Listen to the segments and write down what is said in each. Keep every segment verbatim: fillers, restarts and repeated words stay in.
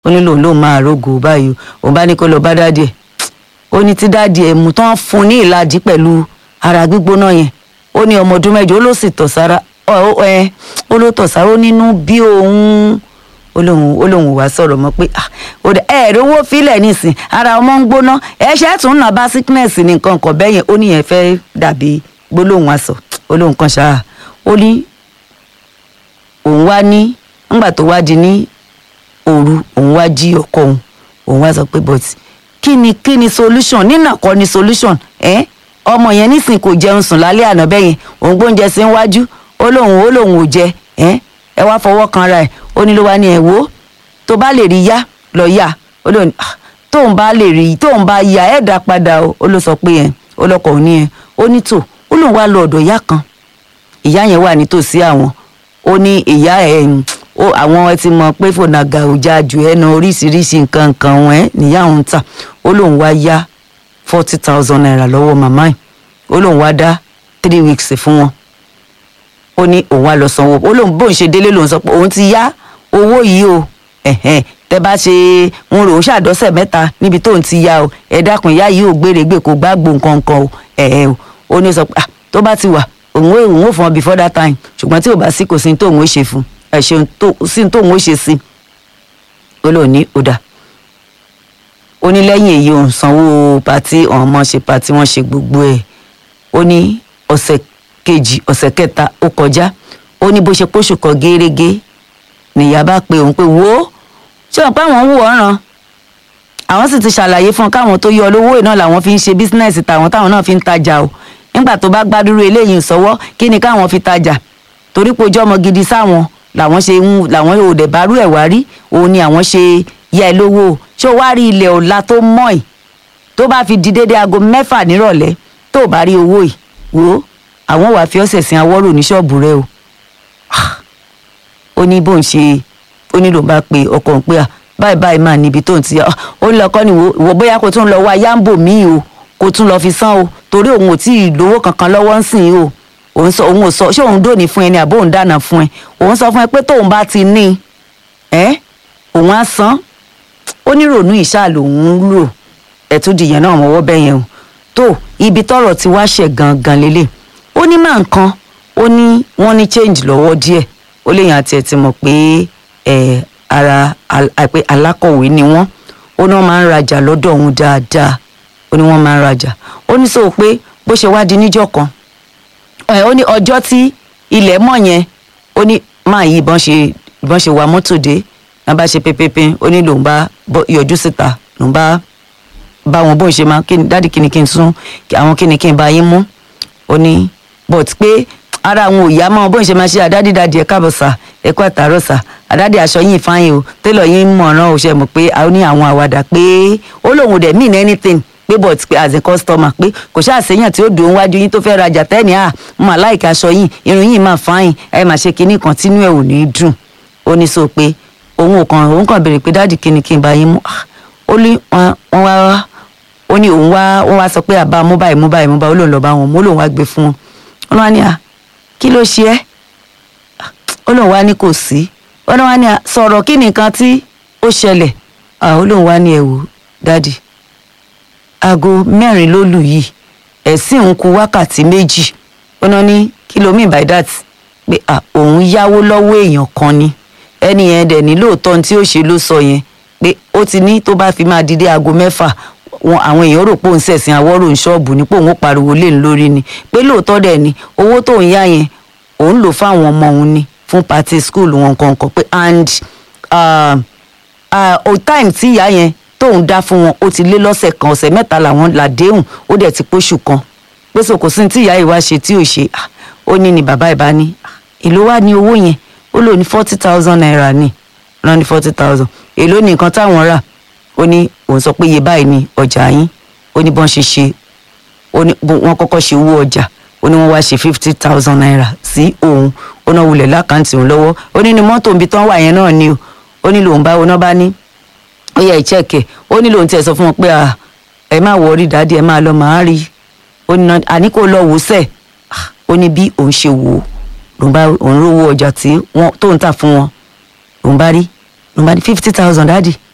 ó ní lòun lòun máa rógo báyìí òun bá ní kó lọ bá dáàdì ẹ̀ ó ní tí dáàdì ẹ̀ mú tán fún ní ìlàjì pẹ̀lú ara gbígbóná yẹn ó ní ọmọ ọdún mẹ́jọ ó ló sì tọ̀ sára ẹ ó ló tọ̀ sára ó nínú bí òun ó lóun ó lóun wá sọ̀rọ̀ mọ́ pé ẹ rówó fílẹ̀ nísìn ara ọmọ ń gbóná ẹ ṣe tún nà bá sickness ní nǹkan kan bẹ́ẹ̀ yẹn ó ní yẹn fẹ́ dàbí gbólóhùn aṣọ ó lóun kan ṣáà ó ní òun wá ní ńgbà tó wá di ní òru òun wá jí ọkọ òun òun wá sọ pé but kí ni kí ni solution nínà kọ́ ni solution ẹ ọmọ yẹn nísìn kò jẹun sùn lálẹ́ àná bẹ́ẹ̀ yẹn òun gbóúnjẹ sí wájú ó lóun ó lóun ò jẹ ẹ ẹ wá fọwọ́ kan ara ẹ̀ ó ní ló wá ní ẹ̀ wò tó bá lè rí yá lọ yá ó lóun tóun bá lè rí tóun bá yá ẹ̀ dá padà ó ló sọ pé ẹ̀ ó lọkọ̀ òní ẹ̀ ó ní tò ó lóun wá lọ ọ̀dọ̀ ìyá kan ìyá yẹn wà nítòsí àwọn ó ní ìyá ẹ̀ ó àwọn ẹ ti mọ̀ pé fònàgà òjà jù ẹnu oríṣiríṣi nǹkan nǹkan wọn ẹ níyà òun tà ó lóun wá yá forty thousand naira lọ́wọ́ màmá ẹ̀ ó lóun wá dá three weeks fún wọn ó ní òun wá lọ sanwó ó lóun bóun ṣe délé lòun sọ pé òun ti yá owó yìí o ẹ̀hẹ́n tẹ bá ṣe ń rò ó ṣàdọ́sẹ̀ mẹ́ta níbi tóun ti yá o ẹ dákun ìyá yìí ò gbèrègbè kò gbàgbó nǹkan kan o ẹ̀hẹ́ o ó ní sọ pé tó bá ti wà òun ò òun ò fún ọ before that time ṣùgbọ́n tí ò bá sí kò sí ní tóun ó ṣe fún ẹ ṣeun tó sí ní tóun ó ṣe sí ó lóun ní ọ̀dà ó ní lẹ́yìn èyí òun sanwó pàtí ọ̀hún mọ́ ṣe pàtí wọ́n ṣe gbogbo ẹ̀ ó ní ọ̀sẹ̀ kejì ọ̀sẹ̀ kẹta ó kọjá ó ní bó ṣe póṣù kan gérégé nìyá bá pe òun pé wo ṣé wọn pé àwọn ń wò ọ̀ràn àwọn sì ti ṣàlàyé fún káwọn tó yọ olówó iná làwọn fi ń ṣe bísínẹ́sì tàwọn táwọn náà fi ń tajà o nígbà tó bá gbádùrú eléyìí sọ́wọ́ kí ni káwọn fi tajà torí pé ojú ọmọ gidi sáwọn làwọn ṣe ń làwọn ò dẹ̀ bárú ẹ̀ wá rí òun ni àwọn ṣe yá ẹ lówó ṣé o wá rí ilẹ̀ ọ̀la tó mọ́ ẹ̀ tó bá fi di dédé aago mẹ́fà nírọ̀lẹ́ tó bá rí owó yìí wò ó àwọn wàá fi ọ̀sẹ̀ sin awọ́rò ní ṣọ́ọ̀bù rẹ o ó ní bóun ṣe ó ní lòun bá pe ọkọ òun pé à báyìí báyìí máa níbi tóun ti yá ó ń lọ kọ́ ni wò bóyá kó tún lọ wá yáǹbò míì o kó tún lọ fi san o torí òun ò tí ì lówó kankan lọ́wọ́ ń sìn o òun sọ òun ò sọ ṣé òun dòní fún ẹ ni àbó òun dáná fún ẹ òun sọ fún ẹ pé tóun bá ti ní ẹ òun á san ó ní rònú ìṣáà lòun ń lò ẹ̀túndìyẹn náà mọ́wọ́ bẹ́yẹn o tó ibi tọ́rọ̀ ti wá ṣẹ̀ gangan lélẹ̀ ó ní máa nǹkan ó ní wọ́n ní change lọ́wọ́ díẹ̀ ó léyìn àti ẹ̀ ti mọ̀ pé ẹ̀ ara àpé alákọ̀wé ni wọ́n ó ní wọ́n máa ń rajà lọ́dọ̀ òun dáadáa ó ní wọ́n máa ń rajà ó ní sọ pé bó ṣe wá di níjọ́ kan ẹ̀ ó ní ọjọ́ tí ilẹ̀ mọ̀ yẹn ó ní máa yí ìbọn ṣe ìbọn ṣe wa mọ́tò dé náà bá ṣe pépépé ó ní lòun bá yọjú síta lòun bá bá wọn bóun ṣe máa dáàdì kíni kí n sún àwọn kíni kí n bá yín mú ó ní but pé ara àwọn òyà máa bóun ṣe máa ṣe àdádì dádì ẹ káàbọ̀ sà ẹ kú àtàárọ̀ sà àdádì aṣọ yín fáyín o télọ̀ yín mọ̀ràn ò ṣe mọ̀ pé a ní àwọn àwàdà pé ó lóun ò dẹ̀ mean anything pé but pé as a customer pé kò ṣáà séyàn tí ó dùn wájú yín tó fẹ́ rajà tẹ́ni à mà láìka aṣọ yín irun yín máa fáyín ẹ máa ṣe kinní kan tínú ẹ̀ ò ní dùn ó ní sọ pé òun ò kàn òun kàn béèrè pé dádì kíni kí n bá yín mú ó ní wọn wá ó ní òun wá wọn wá sọ pé àbá mú báyìí mú báyìí mú báyìí ó lòun lọ bá wọn mú lòun wá gbé fún wọn ó lọ́wọ́ ní à kí ló ṣe ẹ́ ó lòun wá ní kò sí ó lọ́wọ́ ní à sọ̀rọ̀ kí nìkan tí ó ṣẹlẹ̀ ó lòun wá ní ẹ wò dádì aago mẹ́rin ló lù yìí ẹ̀sìn òun kù wákàtí méjì ó náà ní kí ló mean by that pé òun yáwó lọ́wọ́ èèyàn kan ni ẹni yẹn dẹ̀ ní lóòótọ́ tí ó ṣe ló sọ yẹn pé ó ti ní tó bá fi máa dìde aago mẹ́fà wọn àwọn èèyàn rò pé òun ṣẹ̀sìn àwọ́rò ń ṣọ́ọ̀bù ní pé òun ó pariwo lé lórí ni pé lóòótọ́ dẹ̀ ni owó tóun yá yẹn òun lò fáwọn ọmọ òun ni fún party school wọn kankan pé and o time tí ìyá yẹn tóun dá fún wọn ó ti lé lọ́sẹ̀ kan ọ̀sẹ̀ mẹ́ta làwọn làdéhùn ó dẹ̀ ti póṣù kan pé so kò sí tí ìyá yìí wá ṣe tí ò ṣe ó ní ni bàbá ìbá ní èló wá ní owó yẹn ó lò ní forty thousand naira ní rán ní forty thousand èló ní nǹkan táwọn rà ó ní òun sọ pé iye báyìí ni ọjà yín ó ní bọ́n ṣe ṣe ó ní wọ́n kọ́kọ́ ṣe owó ọjà ó ní wọ́n wá ṣe fifty thousand naira sí òun ó náà wulẹ̀ lákàntì òun lọ́wọ́ ó ní ní mọ́tò ibi tán wà yẹn náà ni o ó ní lòun bá oná bá ní ó yẹ ìchẹ́kẹ̀ ó ní lòun tiẹ̀ sọ fún wọn pé ẹ má wọrí dáadé ẹ máa lọ màá rí ó ní àní kò lọ wò sẹ́ẹ̀ ó ní bí òun ṣe wò ó lòun bá òun rówó ọjà tí wọ́n tó ń tà fún wọn lòun bá rí lòun bá ní fifty thousand dáàdì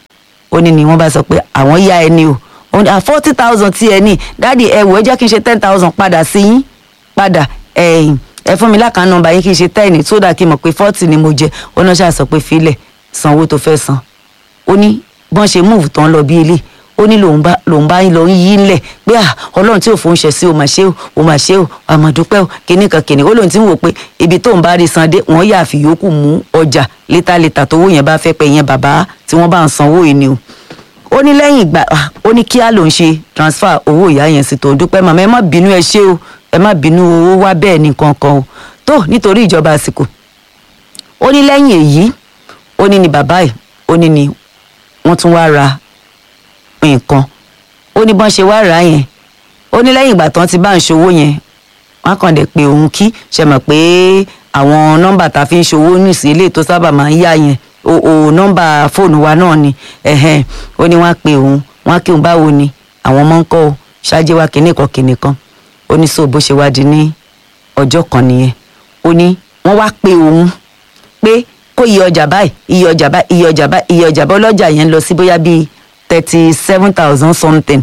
ó ní ni wọ́n bá sọ pé àwọn yá ẹni o ó ní forty thousand tí ẹ ní dáàdì ẹ wò ẹ jẹ́ kí n ṣe ten thousand padà sí yín padà ẹ̀yìn ẹ fún mi lákàá nọ́mbà yín kí n ṣe ten sódà kí n mọ̀ pé forty ni mo jẹ ó náà ṣáà sọ pé filẹ̀ san owó tó fẹ́ san ó ní bọ́n ṣe múùfù tán lọ bí ilé ó ní lòun bá lòun bá lọ yí ńlẹ̀ pé à ọlọ́run tí ò fòun ṣẹ̀ sí o mà ṣe o o mà ṣe o àmọ̀dúpẹ́ o kìíní kan kìíní ó lóun ti ń wò pé ibi tóun bá rí san dé wọ́n yà fi yòókù mú ọjà létàlétà tówó yẹn bá fẹ́ pẹ́ yẹn bàbá tí wọ́n bá ń sanwó yìí ni o ó ní lẹ́yìn ìgbà ó ní kíá lòun ṣe transfer owó ìyá yẹn sí tó dúpẹ́ màmá ẹ má bínú ẹ ṣé o ẹ má bínú owó wá bẹ́ẹ̀ ní kankan o tó nítorí ìjọba àsìkò ó ní lẹ́yìn èyí ó ní ni bàbá yìí ó ní ni wọ́n tún wá ra nǹkan ó ní bọ́n ṣe wá rà á yẹn ó ní lẹ́yìn ìgbà tán ti bá ń ṣòwò yẹn wọ́n kàn dé pé òun kí ṣe mọ̀ pé àwọn nọ́mbà tá a fi ń ṣòwò nìsí ilé tó sábà máa ń yá yẹn o o nọ́mbà fóònù wa náà ni ẹ̀hẹ́n ó ní wọ́n á pe òun wọ́n á kí òun báwo ni àwọn ọmọ ń kọ́ o ṣáájú wa kìíní kan kìíní kan ó ní so bó ṣe wá di ní ọjọ́ kan nìyẹn ó ní wọ́n wá pe òun pé kó iye ọjà báyìí iye ọjà báyìí iye ọjà báyìí iye ọjà báyìí ọlọ́jà yẹn lọ sí bóyá bíi thirty seven thousand something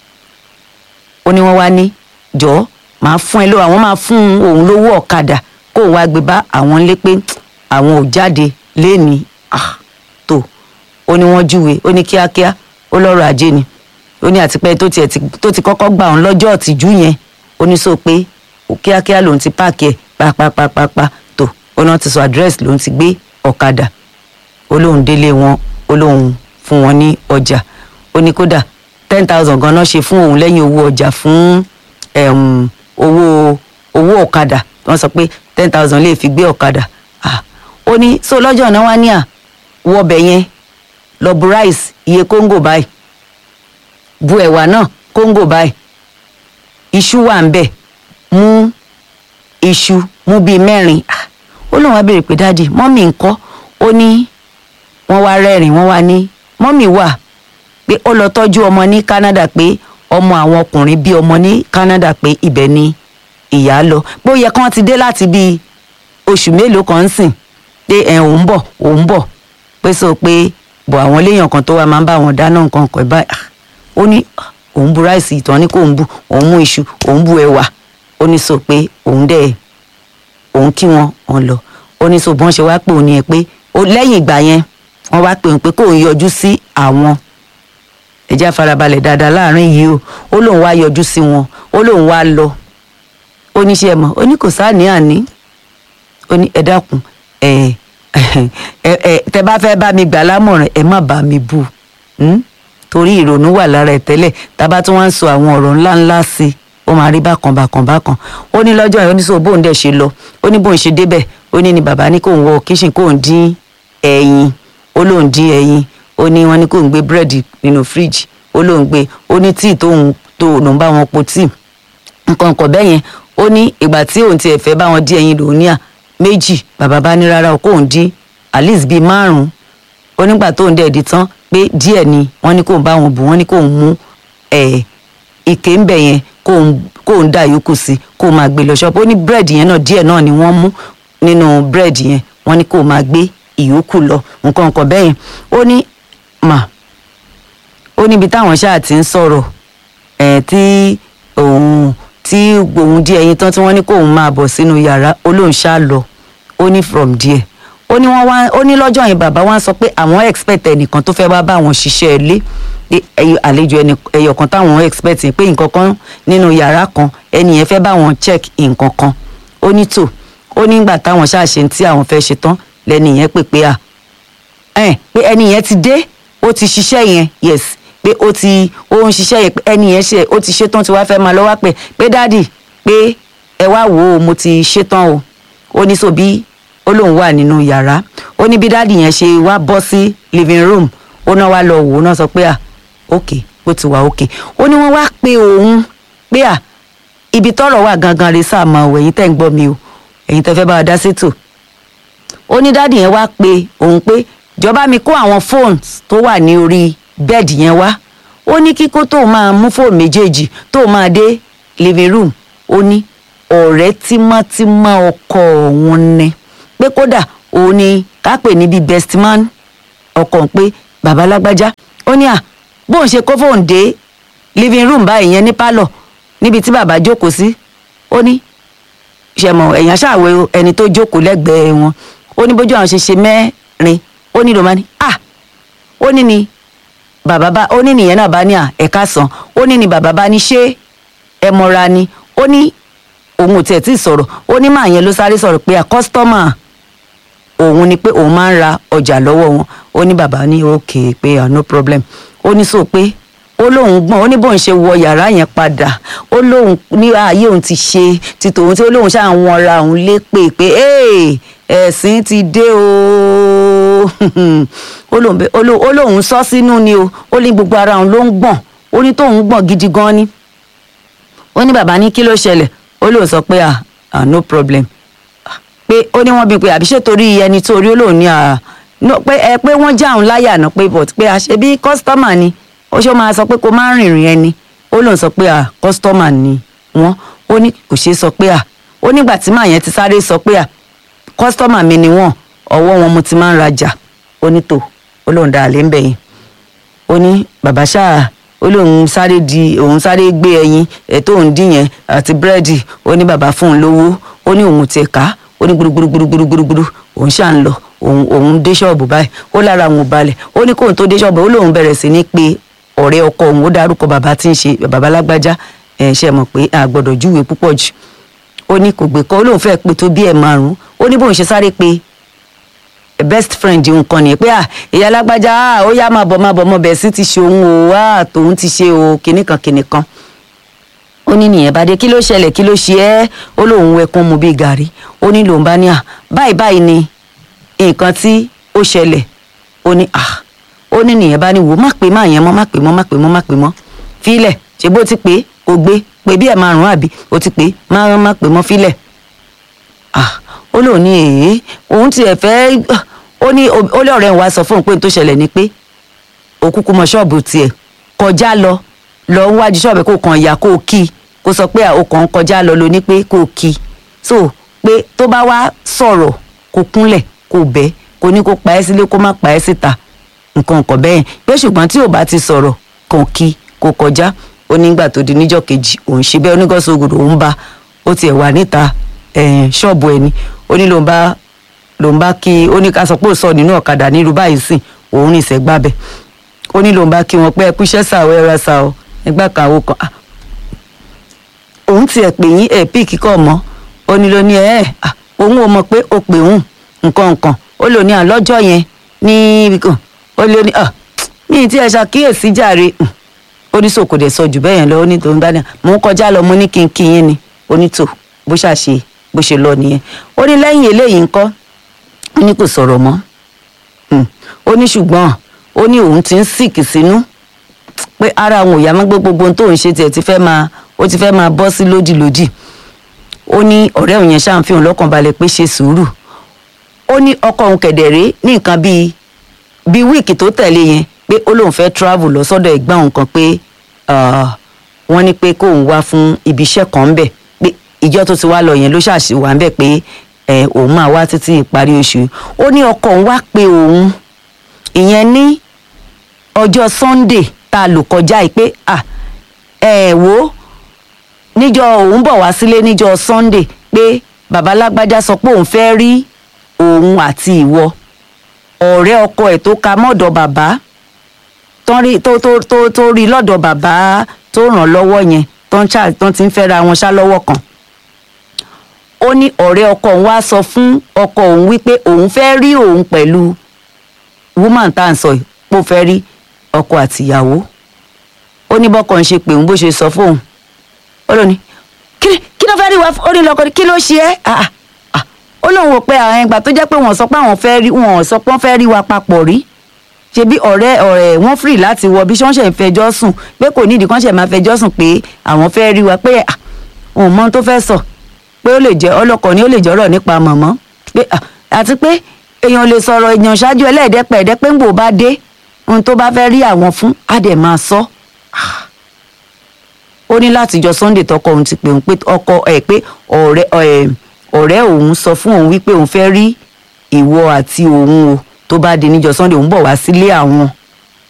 ó ní wọ́n wá ní jọ̀ọ́ máa fún ẹ lówó àwọn máa fún òun lówó ọ̀kadà kó òun wá gbé bá àwọn lé pé àwọn ò jáde léèní ah tó ó ní wọ́n júwe ó ní kíákíá ó lọ́rọ̀ ajé ni ó ní àtipẹ́ tó tiẹ̀ tó ti kọ́kọ́ gbà òun lọ́jọ́ ọ̀tìjú yẹn ó ní sọ pé kíákíá lòun ti páàkì ẹ̀ pàápàápàápàá tó ó náà ti sọ àdírẹ́sì lòun ti gbé ọ̀kadà ó lóun délé wọn ó lóun fún wọn ní ọjà ó ní kódà ten thousand ganan ṣe fún òun lẹ́yìn owó ọjà fún um, owó owó ọ̀kadà wọ́n sọ pé ten thousand lè fi gbé ọ̀kadà ah ó ní so lọ́jọ́ náà wá ní à wọbẹ̀ yẹn lọ bu rice iye kóńgò báyìí bu ẹ̀wà náà kóńgò báyìí iṣu wà ń bẹ̀ mú iṣu mú bíi mẹ́rin ah ó lóun wá béèrè pé dáàdì mọ́mì ńkọ́ ó ní wọ́n wá rẹ́rìn wọ́n wá ní mọ́mì wà pé ó lọ tọ́jú ọmọ ní Canada pé ọmọ àwọn ọkùnrin bí ọmọ ní Canada pé ibẹ̀ ni ìyá lọ pé ó yẹ kán ti dé láti bíi oṣù mélòó kan ń sìn pé ẹ̀ òun bọ̀ òun bọ̀ pé sọ pé bọ̀ àwọn léèyàn kan tó wá máa ń bá wọn dáná nǹkan kan báyìí ó ní òun bu ráìsì ìtàn ní kò ń bu òun mú iṣu òun bu ẹ̀wà ó ní sọ pé òun dẹ̀ òun kí wọn wọn lọ ó ní sọ bọ́n ṣe wá pé òun ni ẹ pé lẹ́yìn ìgbà yẹn wọ́n wá pè ń pé kóun yọjú sí àwọn ẹjẹ́ àfarabalẹ̀ dáadáa láàrin yìí o ó lóun wá yọjú sí wọn ó lóun wá lọ ó ní ṣe mọ̀ ó ní kò sáà ní àní ó ní ẹ dákun ẹ ẹ ẹ tẹ bá fẹ́ bá mi gbà lámọ̀ràn ẹ má bá mi bú torí ìrònú wà lára ẹ tẹ́lẹ̀ tábà tí wọ́n ń sọ àwọn ọ̀rọ̀ ńláńlá sí i ó máa rí bákan bákan bákan ó ní lọ́jọ́ yẹn ó ní sọ bóun dẹ̀ ṣe lọ ó ní bóun ṣe débẹ̀ ó ní ni bàbá ní kóun wọ kíṣìn kóun dín ẹyin ó lóun dín ẹyin ó ní wọ́n ní kóun gbé búrẹ́dì nínú fíríjì ó lóun gbé ó ní tíì tóun tó lòun bá wọn po tíì nǹkan kan bẹ́ẹ̀ yẹn ó ní ìgbà tí òun tiẹ̀ fẹ́ bá wọn dín ẹyin lòun ní à méjì bàbá bá ní rárá o kóun dín at least bíi márùn-ún ó nígbà tóun dẹ̀ di tán pé díẹ̀ ni wọ́n ní kóun bá wọn bù wọ́n ní kóun mú ẹ̀ ike ń bẹ̀ yẹn kóun kóun dá yòókù sí kóun máa gbé lọ ṣọ́ọ̀bù ó ní búrẹ́dì yẹn náà díẹ̀ náà ni wọ́n mú nínú búrẹ́dì yẹn wọ́n ní kóun máa gbé ìyókù lọ nǹkan kan bẹ́ẹ̀ yẹn ó ní mà ó níbi táwọn ṣáà ti ń sọ̀rọ̀ ẹ̀ tí òun tí òun díẹ̀ yín tán tí wọ́n ní kóun máa bọ̀ sínú yàrá ó lóun ṣáà lọ ó ní from there ó ní wọ́n wá ó ní lọ́jọ́ yẹn bàbá wa sọ pé àwọn expect ẹnìkan tó fẹ́ wá bá àwọn ṣiṣẹ́ ilé àlejò ẹyọ kan táwọn expect pé nǹkan kan nínú yàrá kan ẹni yẹn fẹ́ bá wọn check nǹkan kan ó ní tò ó nígbà táwọn ṣàṣe tí àwọn fẹ́ ṣe tán lẹ́ni yẹn pè pé à ẹ̀ pé ẹni yẹn ti dé ó ti ṣiṣẹ́ yẹn yes pé ó ti ó ń ṣiṣẹ́ yẹn pé ẹni yẹn ṣe ó ti ṣe tán tí wàá fẹ́ máa lọ wá pé pé dáàdì pé ẹ wá wò ó mo ti ṣe tán o ó ní so bí ó lóun wà nínú yàrá ó ní bí dáàdì yẹn ṣe wá bọ́ sí living room ó náà wá lọ wò ó náà sọ pé à ok ó ti wà ok ó ní wọ́n wá pé òun pé à ibi tọ́rọ̀ wà gangan rè sáà máa wò ẹ̀yin tẹ́ ń gbọ́ mi o ẹ̀yin tẹ́ fẹ́ bá wa dá sétò ó ní dáàdì yẹn wá pé òun pé jọba mi kó àwọn phones tó wà ní orí bẹ́ẹ̀dì yẹn wá ó ní kíkó tó máa mú fóònù méjèèjì tó máa dé living room ó ní ọ̀rẹ́ tímọ́tímọ́ ọkọ òun ni pé kódà òun ni ká pè níbi best man ọkọ pé bàbá lágbájá ó ní à bóun ṣe kó fóun dé living room báyìí yẹn ní pálọ̀ níbi tí bàbá jókòó sí ó ní ṣẹ̀mọ̀ ẹ̀yàn ṣàwẹ̀ ẹni tó jókòó lẹ́gbẹ̀ẹ́ wọn ó ní bójú àwọn ṣe ṣe mẹ́rin ó ní lòmá ní à ó ní ni bàbá bá ó ní nìyẹn náà bá ní à ẹ̀ka sàn ó ní ni bàbá bá ní ṣé ẹ mọra ni ó ní òun ò tiẹ̀ tí ì sọ̀rọ̀ ó ní màá yẹn ló sáré sọ̀rọ̀ pé à kọ́sítọ́mà òun ni pé òun máa ń ra ọjà lọ́wọ́ wọn ó ní bàbá ní okay pé ah no problem ó ní sọ pé ó lóun gbọ́n ó ní bóun ṣe wọ yàrá yẹn padà ó lóun ní ààyè òun ti ṣe ti tòun tí ó lóun ṣáà ń wọnra òun lépè pé ẹ̀sìn ti dé o ó lóun sọ sínú ni o ó ní gbogbo ara òun ló ń gbọ̀n ó ní tóun gbọ̀n gidi gan ni ó ní bàbá ní kí ló ṣẹlẹ̀ ó lóun sọ pé ah ah no problem pé ó ní wọ́n bí pé àbí ṣé torí ẹni tó rí ó lóun ní à pé ẹ pé wọ́n já òun láyà náà pé but pé àṣẹ bí kọ́sítọ́mà ni ó ṣe máa sọ pé kó má rìnrìn ẹni ó lóun sọ pé à kọ́sítọ́mà ni wọ́n ó ní kò ṣeé sọ pé à ó nígbà tí màá yẹn ti sáré sọ pé à kọ́sítọ́mà mi ni wọ́n ọwọ́ wọn mo ti máa ń rajà ó ní tò ó lóun dá àlẹ́ ń bẹ̀yìn ó ní bàbá ṣáà ó lóun sáré di òun sáré gbé ẹyin ẹ̀ tó ń dín yẹn àti búrẹ́dì ó ní bàbá fún un lówó ó ní òun ti ká ó ní gbúrúgbúrúgbúrúgbúrúgbúrú òun ṣáà ń lọ òun òun dé ṣọ́ọ̀bù báyìí ó lára òun balẹ̀ ó ní kóun tó dé ṣọ́ọ̀bù ó lóun bẹ̀rẹ̀ sí ní pé ọ̀rẹ́ ọkọ òun ó dárúkọ bàbá tí ń ṣe bàbá lágbájá ẹ̀ ṣe mọ̀ pé a gbọ́dọ̀ júwe púpọ̀ jù ó ní kò gbé kọ́ ó lóun fẹ́ pé tó bí ẹ̀ márùn-ún ó ní bóun ṣe sáré pé best friend nǹkan nìyẹn pé à ìyá lágbájá à ó yá máa bọ̀ máa bọ̀ mọ́ bẹ̀ sí ti ṣe òun o à tòun ti ṣe o kìnnìkan kìnnìkan ó ní nìyẹn bá dé kí ló ṣẹlẹ̀ kí ló ṣe ẹ́ ó lóun wẹkún mu bíi gàrí ó ní lòun bá ní à báyìí báyìí ni nǹkan tí ó ṣẹlẹ̀ ó ní à ó ní nìyẹn bá ní wò má pè má yẹn mọ́ má pè mọ́ má pè mọ́ má pè mọ́ fílẹ̀ ṣe bó ti pè kò gbé pè bí ẹ̀ márùn-ún àbí ó ti pè má má pè mọ́ fílẹ̀ à ó lóun ní èé òun tiẹ̀ fẹ́ ó ní ó lé ọ̀rẹ́ wa sọ fóun pé n tó ṣẹlẹ̀ ni pé òkúkú mọ ṣọ́ọ̀bù tiẹ̀ kọjá lọ lọ ń wájú ṣọ́ọ̀bù kó kàn yà kó kí kó sọ pé ó kàn ń kọjá lọ lóní pé kó kí so pé tó bá wá sọ̀rọ̀ kó kúnlẹ̀ kó bẹ́ kó ní kó pa ẹ́ sílé kó má pa ẹ́ síta nǹkan nǹkan bẹ́ẹ̀ pé ṣùgbọ́n tí ò bá ti sọ̀rọ̀ kàn kí kó kọjá ó nígbà tó di níjọ́ kejì òun ṣe bẹ́ẹ̀ onígọ́sọ̀gòdò òun bá ó tiẹ̀ wà níta ṣọ́ọ̀bù ẹni ó ní lòun bá lòun bá kí ó ní ká sọ pé ó sọ nínú ọ̀kadà nírú báyìí sìn òun rìn sẹ́gbàbẹ̀ ó ní lòun bá kí wọn pé ẹ kúṣẹ́ sàwọ́ ẹ ra sa ọ ẹgbà kan àwọn kan òun tiẹ̀ pè yín ẹ̀ píìkì kọ́ mọ́ ó ní ló ní ẹ̀ ẹ̀ òun ò mọ̀ pé ó pè òun nǹkan nǹkan ó lò ní àlọ́jọ́ yẹn ní ibi kan ó lò ní ní tí ẹ ṣàkíyèsí jàre ó ní sòkò dẹ̀ sọ jù bẹ́ẹ̀ yẹn lọ ó ní tòun bá ní mò ń kọjá lọ mo ní kí n kí yín ni ó ní tò bó ṣàṣe bó ṣe lọ nìyẹn ó ní lẹ́yìn eléyìí ńkọ́ ó ní kò sọ̀rọ̀ mọ́ ó ní ṣùgbọ́n ó ní òun ti ń sìkì sínú pé ara òun ò yá mọ́ gbogbo ohun tóun ṣe tiẹ̀ ti fẹ́ máa ó ti fẹ́ máa bọ́ sí lódìlódì ó ní ọ̀rẹ́ òun yẹn ṣáà ń fi òun lọ́kàn balẹ̀ pé ṣe sùúrù ó ní ọkọ òun kẹ̀dẹ̀rẹ́ ní nǹkan bíi bíi wíìkì tó tẹ̀lé yẹn pé ó lóun fẹ́ travel lọ sọ́dọ̀ ẹ̀gbọ́n òun kan pé wọ́n ní pé kóun wá fún ibi iṣẹ́ kan ń bẹ̀ pé ìjọ tó ti wá lọ yẹn ló ṣàṣì wà ń bẹ̀ pé òun máa wá títí ìparí oṣù ó ní ọkọ òun wá pé òun ìyẹn ní ọjọ́ Sunday tá a lò kọjá yìí pé à ẹ wò níjọ́ òun bọ̀ wá sílé níjọ́ Sunday pé bàbá lágbájá sọ pé òun fẹ́ rí òun àti ìwọ ọ̀rẹ́ ọkọ ẹ̀ tó ka mọ́dọ̀ bàbá tó rí tó tó tó tó rí lọ́dọ̀ bàbá tó ràn lọ́wọ́ yẹn tó ń ṣá tó ti ń fẹ́ra wọn ṣá lọ́wọ́ kan ó ní ọ̀rẹ́ ọkọ òun wá sọ fún ọkọ òun wípé òun fẹ́ rí òun pẹ̀lú woman tá à ń sọ yìí pé ó fẹ́ rí ọkọ àtìyàwó ó ní bọ́kọ ń ṣe pé òun bó ṣe sọ fóun ó lóní kí ló fẹ́ rí wa ó ní lọ́kọ kí ló ṣe é ó lóun wò pé àwọn ẹgbà tó jẹ́ pé wọ́n sọ pé àwọn fẹ́ rí wọ́n sọ pé wọ́n fẹ́ rí wa papọ̀ rí ṣebí ọ̀rẹ́ ọ̀rẹ́ wọ́n free láti wọ bí wọ́n ṣe ń fẹjọ́ sùn pé kò nídìí kán ṣe máa fẹjọ́ sùn pé àwọn fẹ́ rí wa pé òun mọ tó fẹ́ sọ pé ó lè jẹ́ ọlọ́kọ ni ó lè jọ́rọ̀ nípa mọ̀mọ́ pé àti pé èèyàn lè sọ̀rọ̀ èèyàn ṣáájú ẹlẹ́ẹ̀dẹ́pẹ̀ ẹ̀dẹ́ pé ń gbò bá dé ohun tó bá fẹ́ rí àwọn fún á dẹ̀ máa sọ ó ní látijọ́ Sunday tọkọ òun ti pè òun pé ọkọ ẹ̀ pé ọ̀rẹ́ ọ̀rẹ́ òun sọ fún òun wípé òun fẹ́ rí ìwọ àti òun o tó bá di níjọ́ Sunday òun bọ̀ wá sílé àwọn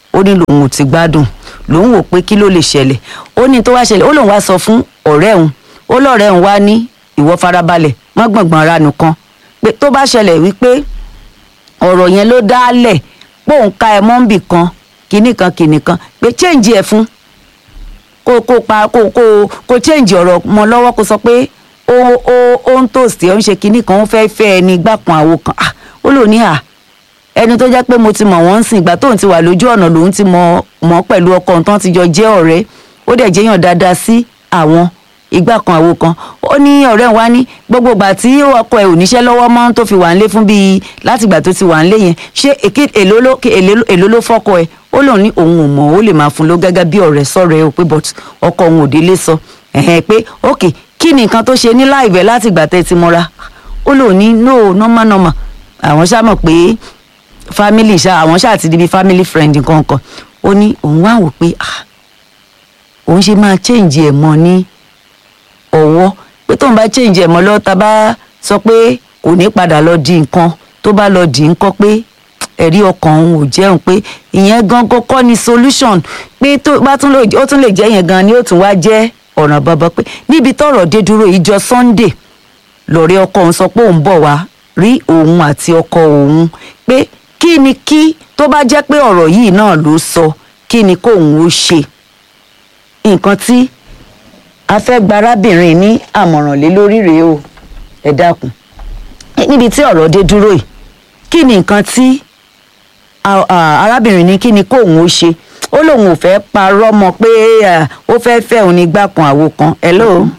ó ní lòun ò ti gbádùn lòun wò pé kí ló lè ṣẹlẹ̀ ó ní tó wá ṣẹlẹ̀ ó lòun wá sọ fún ọ̀rẹ́ òun ó lọ́rẹ́ òun wá ní ìwọ farabalẹ̀ wọ́n gbọ̀ngbọ̀n ara nìkan pé tó bá ṣẹlẹ̀ wípé ọ̀rọ̀ yẹn ló dálẹ̀ pé òun ka ẹ mọ́ǹbì kan kinní kan kinní kan pé change ẹ̀ fún kó kó pa kó kó kó change ọ̀rọ̀ mọ́ lọ́wọ́ kó sọ pé ó ó ó ń tòsí ó ń ṣe kinní kan ó fẹ́ fẹ́ ẹni gbà kan àwo kan ah ó lò ní à ẹni tó jẹ́ pé mo ti mọ̀ wọ́n ń sìn ìgbà tóun ti wà lójú ọ̀nà lòun ti mọ̀ mọ̀ pẹ̀lú ọkọ tán ti jọ jẹ́ ọ̀rẹ́ ó dẹ̀ jẹ́yàn dáadáa sí àwọn ìgbà kan àwo kan ó ní ọ̀rẹ́ wa ní gbogbo ìgbà tí ọkọ ẹ̀ ò níṣẹ́ lọ́wọ́ mọ́ tó fi wà nílé fún bíi láti ìgbà tó ti wà nílé yẹn ṣé èló ló èló ló fọ́kọ ẹ̀ ó lòun ní òun ò mọ̀ ó lè máa fún ló gẹ́gẹ́ bí ọ̀rẹ́ sọ̀rọ̀ ẹ̀ ò pé but ọkọ òun ò délé sọ ẹ̀hẹ́n pé ok kí ni nǹkan tó ṣe ní láìbẹ̀ láti ìgbà tẹ́ ti mọ́ra ó lòun ní no normal normal àwọn ṣá mọ̀ pé family ṣá àwọn ṣá ti di bí family friend nǹkan kan ó ní òun wá wò pé ah òun ṣe máa change ẹ̀ mọ́ ní ọwọ́ pé tóun bá change ẹ̀ mọ́ lọ́wọ́ tá bá sọ pé kò ní padà lọ di nǹkan tó bá lọ di nǹkan pé ẹ̀rí ọkàn òun ò jẹun pé ìyẹn gan kọ́kọ́ ni solution pé tó bá tún lè ó tún lè jẹ́ yẹn gan ni ó tún wá jẹ́ ọ̀ràn bàbá pé níbi tọ́rọ̀ dé dúró ìjọ Sunday lọ́rẹ́ ọkọ òun sọ pé òun bọ̀ wá rí òun àti ọkọ òun pé kí ni kí tó bá jẹ́ pé ọ̀rọ̀ yìí náà ló sọ kí ni kóun ó ṣe nǹkan tí a fẹ́ gba arábìnrin ní àmọ̀ràn lé lórí rèé o ẹ dákun níbi tí ọ̀rọ̀ dé dúró yìí kí ni nǹkan tí arábìnrin ní kí ni kóun ó ṣe ó lóun ò fẹ́ parọ́ mọ́ pé ó fẹ́ fẹ́ òun ní gbà kan àwo kan hello.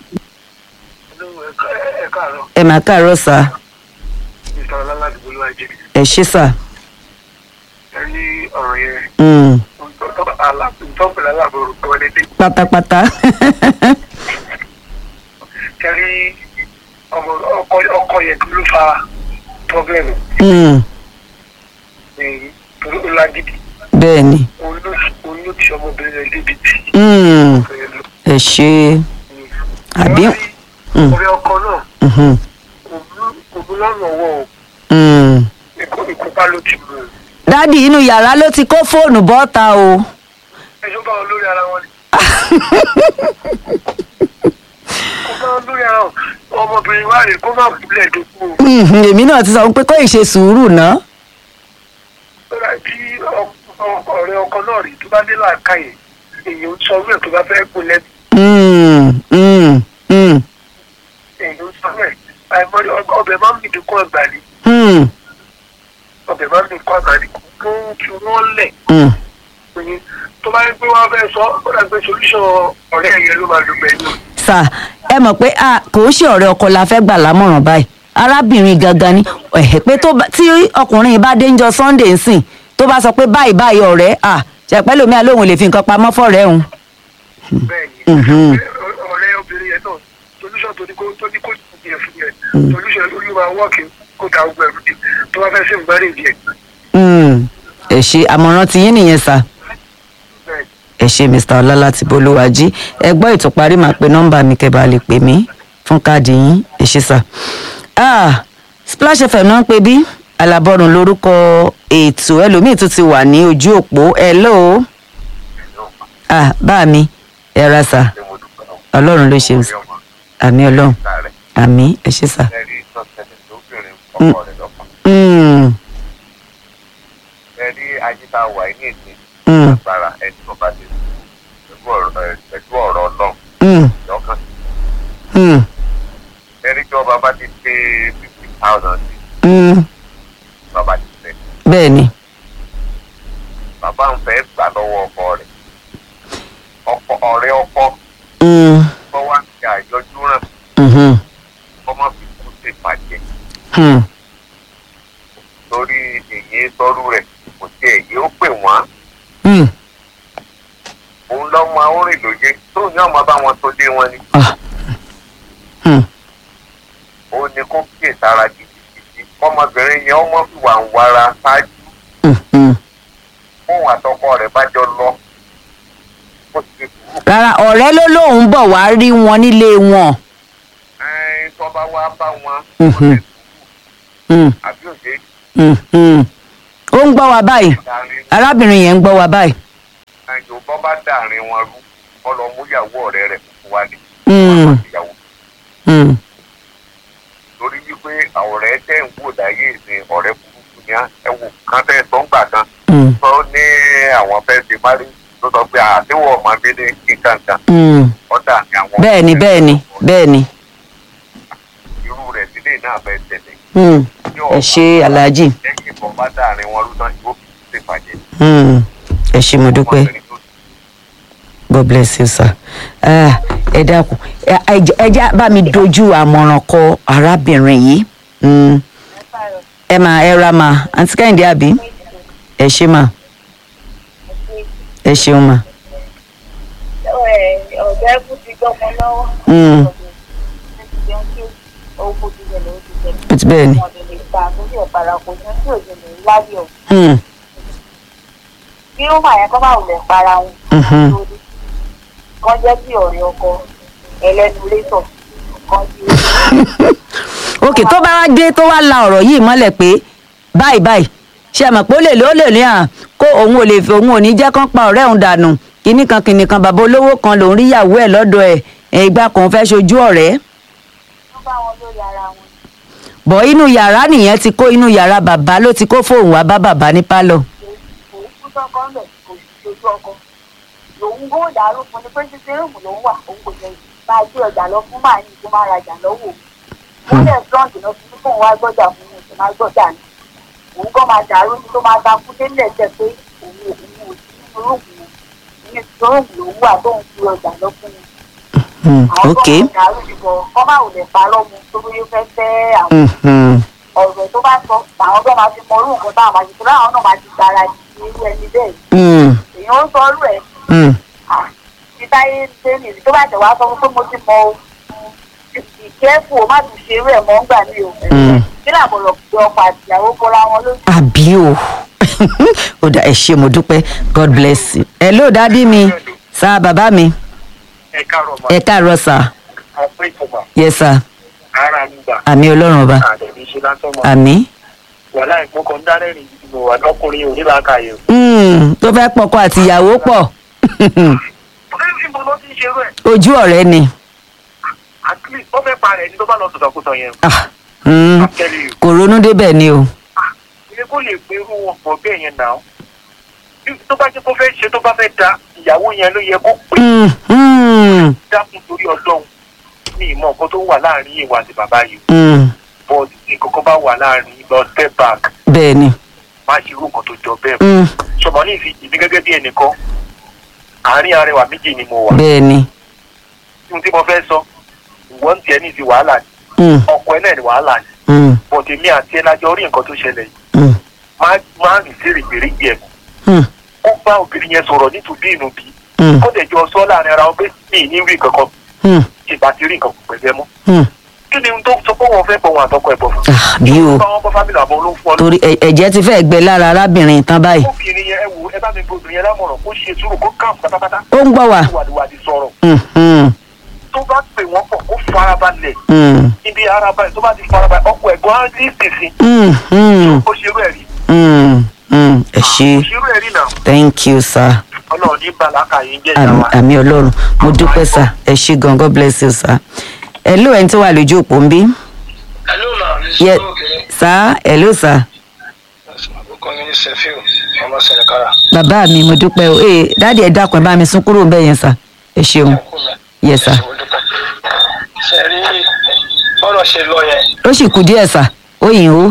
ẹ máa káàárọ̀ sá. ẹ ṣé sá. ẹ ní ọ̀rọ̀ yẹn. ntọ́pẹ̀lẹ̀ aláàbòrò tó wọlé dé. pátápátá. kẹrí ọkọ yẹn ló fa pọ́blẹ́mù. torí ó lágídí. bẹ́ẹ̀ni. olóòtú ọmọbìnrin rẹ̀ débi tí. ẹ ṣe àbí. ọ̀rẹ́ ọkọ náà òun lọ́nà ọwọ́ o ìkópa ló ti mú un. dádì inú yàrá ló ti kó fóònù bọ́ta o. ẹjọ́ bá wọn lórí ara wọn ni. kó bá wọn lórí ara wọn ọmọbìnrin wa rè kó má kúlẹ̀ dókú o. èmi náà ti sọ pé kó ìṣe sùúrù ná. lọ́la tí ọ̀rẹ́ ọkọ náà rí tó bá dé làákàyè èèyàn ń sọ wíwẹ̀ tó bá fẹ́ kó lẹ́bi. èèyàn ń sọ wíwẹ̀ àìmọ́rí ọbẹ̀ máa ń bìdí kọ́ ẹ̀gbà ni. ọbẹ̀ máa ń bìdí kọ́ ẹ̀gbà ni kó ń fi wọ́n lẹ̀. tó bá yẹ pé wọ́n fẹ́ sọ ó dàgbé solution ọ̀rẹ́ ẹ̀yẹ ló máa lò gbẹ̀yìn. sà ẹ mọ̀ pé kò ń ṣe ọ̀rẹ́ ọkọ la fẹ́ gbà lámọ̀ràn báyìí arábìnrin gangan ni ẹ̀hẹ́ pé tí ọkùnrin bá dé ń jọ Sunday nsìn tó bá sọ pé báyìí báyìí ọ̀rẹ́ à ṣẹ̀pẹ́ lómi àlóhùn lè fi nǹkan pamọ́ fọ́rẹ́ òun. bẹ́ẹ̀ni ọ̀rẹ́ obìnrin yẹn náà solution tó ní kó tó ní kó jẹ fún yẹn solution ló máa wọ́ọ̀kì kó ta ogun ẹ̀rù dé tó bá fẹ́ sí ìgbàlè díẹ̀. ẹ ṣe àmọ̀ràn tí yín nìyẹn sà ẹ ṣe Mr Ọlá láti Bolúwàjí ẹ gbọ́ ètò parí máa pe nọ́mbà mi kẹ́ bá lè pè mí fún káàdì yín ẹ ṣe sà. ah Splash F M náà ń pè bí alábọ́rùn lórúkọ ètò ẹlòmíì tó ti wà ní ojú òpó hello ah bá mi ẹ ra sà ọlọ́run ló ṣe àmì ọlọ́run àmì ẹ ṣe sà. ẹni ajíta wà ní ètò agbára ẹni tó bá dé pẹ̀lú ọ̀rọ̀ ọlọ́run lọ́kàn. ẹni tí ọba bá ti pé fifty thousand bàbá ti fẹ́. bẹ́ẹ̀ni. bàbá ń fẹ́ gbà lọ́wọ́ ọkọ rẹ̀ ọkọ ọ̀rẹ́ ọkọ. kọ́ wá sí àjọjú ràn. kọ́ má fi kú sí ìpàjẹ́. lórí èyí sọ́rú rẹ̀ kò sí èyí ó pè wọ́n. òun lọ́mọ awórìn lóye tóun ní ọmọ bá wọn tó dé wọn ni. ó ní kó kíyè sára gidigidi ọmọbìnrin yẹn ọmọ fìwà ń wára ṣáájú. fóun àtọkọ rẹ̀ bá jọ lọ. rárá ọ̀rẹ́ ló lóun bọ̀ wá rí wọn nílé wọn. ẹ̀ẹ́n tó bá wá bá wọn. àbí òde. ó ń gbọ́ wa báyìí arábìnrin yẹn ń gbọ́ wa báyìí. bá dàrin wọn rú wọn lọ mú ìyàwó ọ̀rẹ́ rẹ̀ fún wa ní Mm. ìyàwó Mm. torí wípé ọ̀rẹ́ tẹ̀ ń wò láyé ìsìn ọ̀rẹ́ burúkú ni ẹ wò kán tẹ̀ tó ń gbà kan Mm. tó ní àwọn fẹ́ ṣe má rí tó sọ pé àtiwọ̀ ọmọ mi ní kíkankan Mm. ọ̀dà ni àwọn. bẹ́ẹ̀ni bẹ́ẹ̀ni bẹ́ẹ̀ni. irú rẹ̀ sílé náà fẹ́ tẹ̀lé. Mm. ẹ ṣe aláàjì. lẹ́yìn ìbọn bá dàrin wọn rú náà yóò fi ṣe fàjẹ́. Mm. ẹ ṣe mo dúpẹ́. God bless you sir. Ah, ẹ dákun ẹ ẹ já bá mi dojú àmọ̀ràn kọ arábìnrin yìí. Mm. ẹ máa ẹ ra máa àǹtí Kẹ́hìndé àbí ẹ ṣe máa ẹ ṣeun máa. ọ̀gá ẹ̀kú ti gbọ́mọ lọ́wọ́. Mm. Ó ti bẹ́ẹ̀ ni. Mm. bí ó máa yẹn kọ́ máa wùlẹ̀ para wọn. Mhm. kan jẹ́ bí ọ̀rẹ́ ọkọ ẹlẹ́nu létọ̀ kan bí ó. ok tó bá wá dé tó wá la ọ̀rọ̀ yìí mọ́lẹ̀ pé báyìí báyìí ṣe àmọ̀ pé ó lè lé ó lè ní à kó òun ò lè fi òun ò ní jẹ́ kán pa ọ̀rẹ́ òun dànù kínní kan kínní kan bàbá olówó kan lòún rí ìyàwó ẹ̀ lọ́dọ̀ ẹ̀ ẹ̀ ìgbà kan fẹ́ ṣojú ọ̀rẹ́. wọ́n bá wọn lórí ara wọn. bọ̀ inú yàrá nìyẹn ti kó inú yàrá bàbá ló ti kó fóun wá bá bàbá ní pálọ̀. kò kú sọ́kọ́ ń bẹ̀ kò sì ṣojú ọkọ. lòun kó dàrú fún ni pé títí rúùmù lòun wà òun kò jẹ máa gbé ọjà lọ fún màá ní kó máa rajà lọ́wọ́. wọ́n lẹ̀ strong náà fún fóun wá gbọ́jà fún un kò máa gbọ́jà ní. òun kọ́ máa dàrú ní tó máa takú délẹ̀ jẹ́ pé òun òun ò sí nínú rúùmù yẹn. nínú rúùmù lòun wà tóun fi ọjà lọ fún un. Mm, àwọn ok. tó máa dàrú ìbọn kọ́ máa ò lè parọ́ mu tó bóyá fẹ́ fẹ́ àwọn Mhm. ọ̀rọ̀ tó bá sọ àwọn tó máa fi mọ orú nǹkan táwọn máa ṣe tó láwọn náà máa ti gbára di irú ẹni bẹ́ẹ̀. Mm, èèyàn ó sọ ọrú ẹ̀ mm. ti táyé ṣe nìyí tó bá tẹ̀ wá sọ fún pé mo ti mọ o ìkẹ́fù o má tún ṣe irú ẹ̀ mọ́ ń gbà mí o. Mm. kí làbọ̀rọ̀ pé ọkọ àti ìyàwó kọ́ra wọn lójú. àbí o ó dà ẹ ṣe mo dúpẹ́ God bless you. hello dádì mi sá bàbá mi ẹ káàárọ̀ ma ẹ káàárọ̀ sá ọpẹ́ ìfọ̀mà yes sir ara ń gbà àmì ọlọ́run ọba àdẹ̀bí ṣe lásán mọ́ àmì. wàhálà ìgbọ́kọ̀ ń dárẹ́rìn yìí mo wà lọ́kùnrin onílàákàyè. Mm, tó fẹ́ pọkọ àti ìyàwó pọ̀ níbo ló ti ń ṣerú ẹ̀ ojú ọ̀rẹ́ ni. at least ó fẹ́ pa rẹ̀ ní tó bá lọ sọ̀tọ̀kùtọ̀ yẹn. Ah, mm, I'm telling you. kò ronú débẹ̀ ni o. ilé kó lè pe irú wọn pọ̀ bẹ́ẹ̀ yẹn náà bí tó bá jẹ́ kó fẹ́ ṣe tó bá fẹ́ da ìyàwó yẹn ló yẹ kó pè Mm, mm, dákun torí ọlọ́run ní ìmọ̀ nǹkan tó wà láàrin ìwà àti bàbá yìí mm. but ní kọ́kọ́ bá wà láàrin lọ step back bẹ́ẹ̀ ni. má ṣe irú nǹkan tó jọ bẹ́ẹ̀ Mm, ṣọmọ ní ìfi ìdí gẹ́gẹ́ bí ẹnìkan àárín arẹwà méjì ni mo wà bẹ́ẹ̀ ni. ohun tí mo fẹ́ sọ ìwọ ń tiẹ̀ ní ti wàhálà ni Mm, ọkọ ẹ náà ní wàhálà ni mm, but èmi àti ẹ lájọ rí nǹkan tó ṣẹlẹ̀ yìí mm, má má rìn sí rìgbèrègbè ẹ̀ mm, ó bá obìnrin yẹn sọ̀rọ̀ nítorí inú bí mm, ó dẹ̀ jọ sọ láàrin ara wọn pé mi ní rí nǹkan kan mm, tí ìgbà tí rí nǹkan kan pẹ̀lẹ́ mọ́ mm. kí ni ohun tó sọ pé wọn fẹ́ pọ̀ wọn àtọkọ ẹ̀ bọ̀ fún Ah, bí o bá wọn bọ́ fámìlì àbọ̀ ló ń fọ́ torí ẹ- ẹ̀jẹ̀ ti fẹ́ gbẹ lára arábìnrin tán báyìí. obìnrin yẹn ẹ wò ẹ bá mi gbé obìnrin yẹn lámọ̀ràn kó ṣe sùúrù kó kàn pátápátá ó ń gbọ́ wá. wàdìwàdì sọ̀rọ̀ Mm, mm, tó bá pè wọ́n pọ̀ kó farabalẹ̀ mm, ibi arabalẹ̀ tó bá ti farabalẹ̀ ọkọ̀ ẹ̀gbọ́n á ní ìsìn mm, mm, ó ṣerú ẹ̀ rí mm, mm. ẹ ṣe ó ṣerú ẹ̀ rí náà thank you sir. ọlọ́run ní bàlákà yìí jẹ́ ìyá àmì wa. àmì ọlọ́run mo dúpẹ́ sá ẹ ṣé gan God bless you sá. hello ẹni tó wà lójú òpó ń bí. Hello, ma. This Ye- is okay. sá hello sá. Orúkọ mi ní Sefiu, ọmọ Sẹ̀nẹ̀kára. bàbá mi mo dúpẹ́ o ee dáàdi ẹ dákun ẹ bá mi sún kúrò bẹ́ẹ̀ yẹn sá ẹ ṣeun yes sá. Ṣé rí bọ́lọ̀ ṣe lọ yẹn? ó sì kù díẹ̀ sá ó yìn ó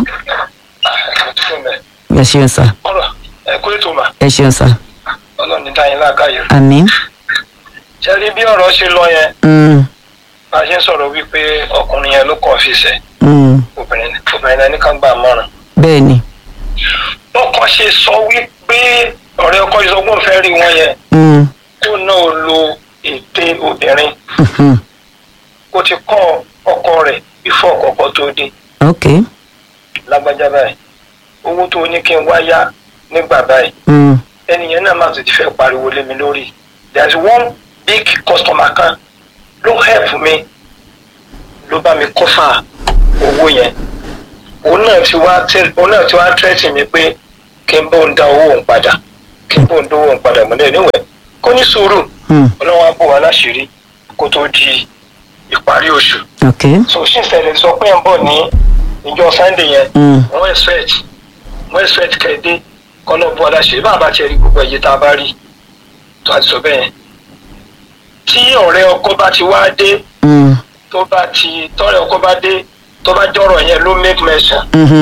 ẹ ṣeun sá Bọ́lọ̀ ẹ kú ètò mà. ẹ ṣeun sá Ọlọ́run ní dáyìn láàkáyò. àmín. Ṣé rí bí ọ̀rọ̀ ṣe lọ yẹn? Mm, Bá a ṣe ń sọ̀rọ̀ wípé ọkùnrin yẹn ló kàn fi ṣẹ̀. mm, Obìnrin obìnrin náà ní ká gbà mọ́ràn. bẹ́ẹ̀ ni. Wọ́n kàn ṣe sọ wípé ọ̀rẹ́ ọkọ ìsọgbọ́n fẹ́ rí wọn yẹn. Mm, Kó náà lo ète obìnrin. mhm, Kó ti kọ́ ọkọ rẹ̀ bífọ̀ ọkọ̀ tó dé. ok. Lágbájá báyìí. Owó tó ní kí n wá yá nígbà báyìí. Mm, ẹnìyẹn náà máa ti fẹ́ pariwo lé mi lórí there is one big customer kan ló help mi ló bá mi kọ́fà owó yẹn òun náà ti wá tẹ òun náà ti wá tẹ́tì mi pé kí n bó ń dá owó òun padà kí n bó ń dá owó òun padà mọ́lẹ̀ níwẹ̀ kó ní sùúrù ọlọ́run á bò wá láṣìírí kó tó di ìparí oṣù. so ṣì ṣẹlẹ̀ sọ pé ń bọ̀ ní ìjọ sunday yẹn wọ́n expect wọ́n expect kẹ́ẹ̀dé kọ́nà bó aláṣẹ bá a bá tiẹ̀ rí gbogbo ẹ̀yẹ tá a bá rí tó a ti sọ bẹ́ẹ̀. tí ọ̀rẹ́ ọkọ bá ti wá dé tó bá ti tọ́rẹ́ ọkọ bá dé tó bá jọ̀rọ̀ yẹn ló make mention.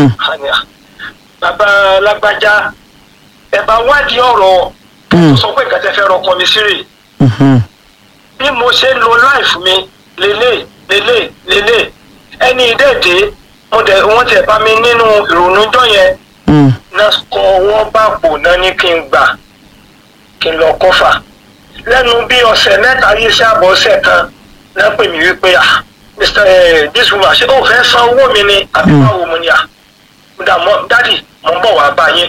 bàbá lágbájá ẹ bá wádìí ọ̀rọ̀ tó sọ pé nǹkan tẹ́ fẹ́ rọkọ mi sí rè. bí mo ṣe ń lo life mi lélẹ̀ lélẹ̀ lélẹ̀ ẹni ìdẹ́ẹ̀dẹ́ wọ́n tẹ̀ bá mi nínú ìrònú jọ yẹn náà kọ ọwọ́ bá pò náà ní kí n gbà kí n lọ kọ́fà lẹ́nu bí ọ̀sẹ̀ mẹ́ta yìí sí àbọ̀ ọ̀sẹ̀ kan náà pè mí wípé ah mr this woman ṣé ó fẹ́ san owó mi ni àbí báwo mo ní à dádì mo ń bọ̀ wá bá yín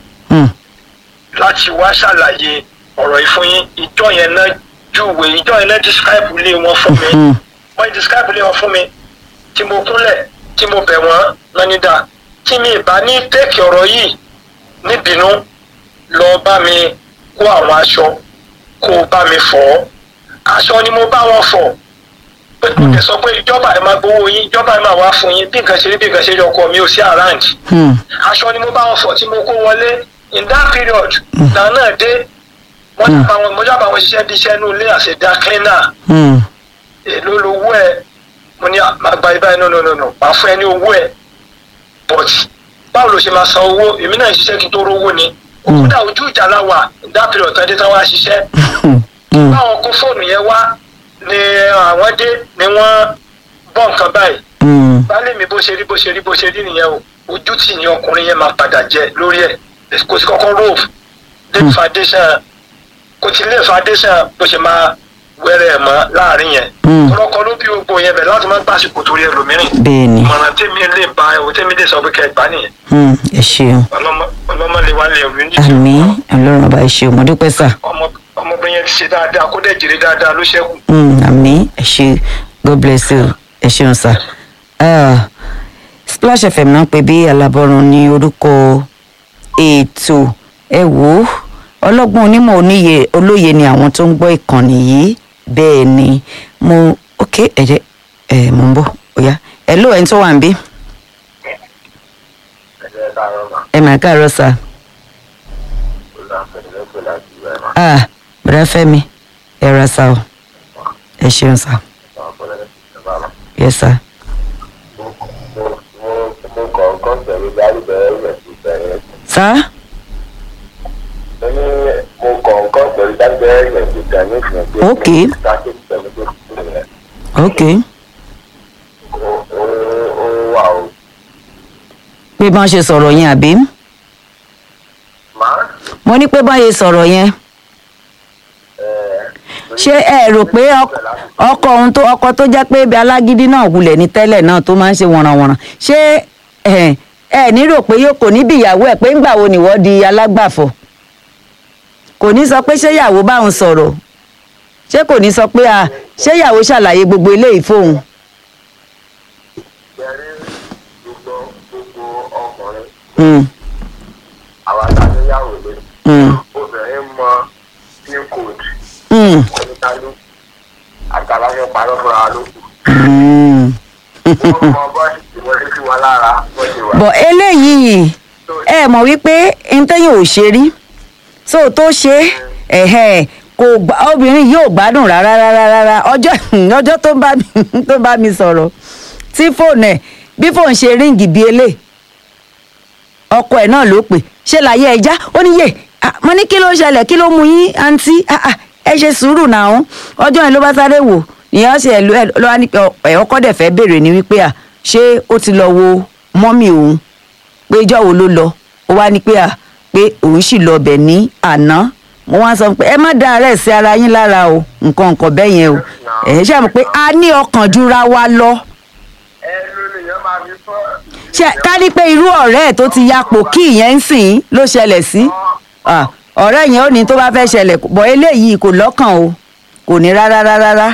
láti wá ṣàlàyé ọ̀rọ̀ ìfún yín ìjọ yẹn náà júwe ìjọ yẹn náà describe ilé wọn fún mi wọ́n describe ilé wọn fún mi tí mo kúnlẹ̀ tí mo bẹ̀ wọ́n lọ́nídà tí mi ìbá ní tẹ́kì ọ̀rọ̀ yìí níbínú lọ bá mi kó àwọn aṣọ kó o bá mi fọ̀ aṣọ ni mo bá wọn fọ̀ pé mo tẹ̀ sọ pé ìjọba ẹ̀ máa gbowó yín ìjọba ẹ̀ máa wá fún yín bí nǹkan ṣe rí bí nǹkan ṣe rí ọkọ mi ò sí around aṣọ ni mo bá wọn fọ̀ tí mo kó wọlé in that period náà náà dé wọ́n jábà wọn mo jábà wọn ṣiṣẹ́ bí iṣẹ́ inú ilé àṣẹdá cleaner èló lowó ẹ̀ mo ní àgbà ibà ẹ̀ no no no no máa fún ẹ ní owó ẹ̀ but báwo ló ṣe máa san owó èmi náà ṣiṣẹ́ kí n tó rówó ni kódà ojú ìjà la wà that period tán dé tán wá ṣiṣẹ́ báwọn kó fóònù yẹn wá ni àwọn dé ni wọ́n bọ́ nǹkan báyìí baálé mi bó ṣe rí bó ṣe rí bó ṣe rí nìyẹn o ojú tì ní ọkùnrin yẹn máa padà jẹ lórí ẹ̀ kò sí kọ́kọ́ roof lé foundation kò tí lé foundation bó ṣe máa wẹ́rẹ́ ẹ̀ mọ́ láàrin yẹn ọlọ́kọ ló bí gbogbo yẹn bẹ̀ láti má gbàsìkò torí ẹlòmíràn ìmọ̀ràn tèmi lè ba ẹ̀wò tèmi lè sọ pé kẹ́ ẹ gbá nìyẹn. ẹ ṣeun ọlọ́mọ lè wá lè rí ní. àmì ọlọ́run ọba ẹ ṣeun mo dúpẹ́ sà. ọmọbìnrin yẹn ti ṣe dáadáa kó dẹ̀ jèrè dáadáa ló ṣẹ́kù. àmì ẹ ṣe god bless you ẹ ṣeun sà. Splash F M náà pé bí alábọ́run ní orúkọ ètò ẹ wò ó ọlọ́gbọ́n onímọ̀ oníye olóye ni àwọn tó ń gbọ́ ìkànnì yìí bẹ́ẹ̀ ni mo ok ẹ̀jẹ̀ ẹ̀ mo ń bọ̀ ọ̀yá ẹ̀ ló ẹni tó wà ń bí. ẹ mà káàárọ̀ sà. ah bẹ̀rẹ̀ fẹ́mi ẹ ra sá o ẹ ṣeun sà. yes sà. sà. ok ok pé bọ́n ṣe sọ̀rọ̀ yẹn àbí mo ní pé bọ́n ṣe sọ̀rọ̀ yẹn ṣé ẹ rò pé ọkọ ohun tó ọkọ tó jẹ́ pé ibi alágídí náà wulẹ̀ ní tẹ́lẹ̀ náà tó máa ń ṣe wọ̀nranwọ̀nran ṣé ẹ ẹ ní rò pé yóò kò ní bí ìyàwó ẹ pé ńgbà wo nìwọ di alágbàfọ̀ kò ní sọ pé ṣé ìyàwó bá òun sọ̀rọ̀ ṣé kò ní sọ pé à ṣé ìyàwó ṣàlàyé gbogbo eléyìí fóun. àwọn àtàníyàwó lè obìnrin mọ pin code oníkálù àtàlàyé parọ́ fúnra ló kù. wọ́n mọ bọ́ọ̀sì tí wọ́n ti fi wọn lára wọ́n ti wà. bọ̀ eléyìí ẹ mọ̀ wípé ntẹ́yìn ò ṣe rí so tó ṣe ẹ̀hẹ́ kò gbà obìnrin yóò gbádùn rárá rárá rárá ọjọ́ ọjọ́ tó bá mi tó bá mi sọ̀rọ̀ tí fóònù ẹ̀ bí fóònù ṣe ríǹgì bíi elé ọkọ ẹ̀ náà ló pè ṣe láyé ẹja ó ní yé mo ní kí ló ṣẹlẹ̀ kí ló mú yín àǹtí ẹ ṣe sùúrù náà ọjọ́ yẹn ló bá sáré wò ìyẹn ṣe ló wá ní ẹ ọkọ dẹ̀ fẹ́ béèrè ní wípé à ṣé ó ti lọ wo mọ́mì òun pé ìjọ́ wo ló lọ ó wá ní pé à pé òun sì lọ bẹ̀ ní àná mo wá sọ pé ẹ má dá àárẹ̀ sí ara yín lára o nǹkan nǹkan bẹ́ẹ̀ yẹn o ẹ̀ ṣe àmọ́ pé a ní ọkàn jura wa lọ. ṣe ká ní pé irú ọ̀rẹ́ ẹ̀ tó ti yapò kí ìyẹn ń sìn ló ṣẹlẹ̀ sí ọ̀rẹ́ yẹn ó ní tó bá fẹ́ ṣẹlẹ̀ bọ̀ eléyìí kò lọ́kàn o kò ní rárá rárá rárá.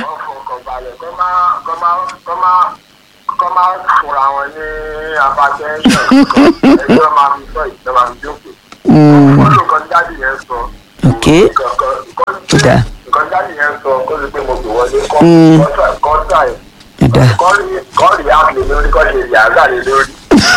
kọ́ máa fúnra wọn ní abájẹ́ńsọ̀ ẹgbẹ́ máa fi sọ ìjọba fi jókòó. wọ́n lò kọ́ jáde yẹn sọ. ok. kọ́ ó dáa. nǹkan jáde yẹn sọ kó lè pé mo gbé wọlé Mm. kọ́ kọ́ńtà ẹ̀ ó dáa. kọ́ọ̀rì àpè lórí kọ́ ṣe yàrá lé lórí.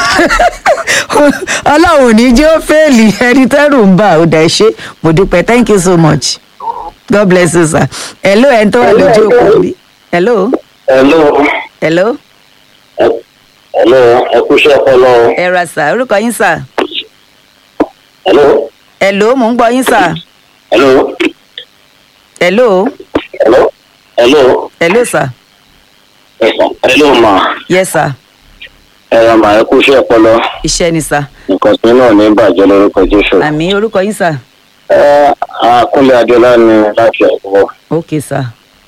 ọlọ́run ò ní jẹ́ ó fẹ́ẹ̀lì ẹni tẹ́rù ń bà ó dẹ̀ ṣe mo dúpẹ́ thank you so much god bless you sir. hello ẹni tó wà lójú òkú mi. hello. hello. hello. hello ẹ kú iṣẹ́ ọpọlọ. ẹ ra sà orúkọ yín sà. hello. hello mò ń gbọ́ yín sà. hello. hello. hello. hello. hello sà. hello ma. yes sir. ẹ ra ma ẹ kú iṣẹ́ ọpọlọ. iṣẹ́ ni sà. nǹkan tí náà ní bàjẹ́ lórúkọ jésù. àmì orúkọ yín sà. ẹ akúnlẹ̀ adéọlá ni láti ẹ̀kọ́. ok sà.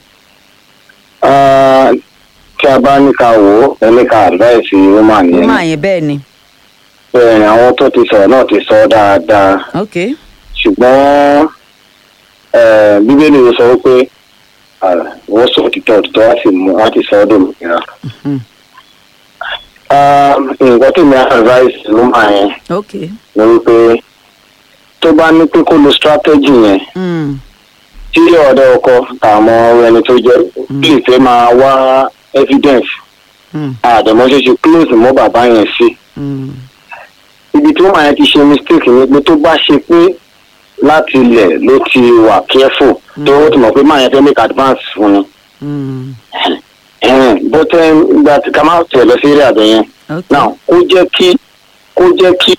tí a bá ní ká wò ó ẹni ká advice woman ó yẹn. máa yẹn bẹ́ẹ̀ ni. bẹ́ẹ̀ ni àwọn tó ti sọ̀rọ̀ náà ti sọ dáadáa. ok. ṣùgbọ́n eh, bíbélì ló sọ wípé ah, wọ́n sọ òtítọ́ òtítọ́ wá sì mú wá ti sọ ọ́ dòmìnira. Mhm. Ah, nǹkan tí mi advice woman yẹn ok. ni wípé tó bá ní pé kó lo strategy yẹn Mm. tí ọ̀dọ́ ọkọ àmọ́ ẹni tó jẹ́ lè fẹ́ máa wá evidence Mm. àdèmọ́ ṣe ṣe close mọ́ bàbá yẹn sí. Mm. ibi tí wọ́n yẹn ti ṣe mistake ni pé tó bá ṣe pé láti ilẹ̀ ló ti wà careful tó ó ti mọ̀ pé máa yẹn fẹ́ make advance fún ni. Mm. bó tẹ́ ìgbà tí ká máa tẹ̀ lọ sí eré àbẹ̀ yẹn ok. now kó jẹ́ kí kó jẹ́ kí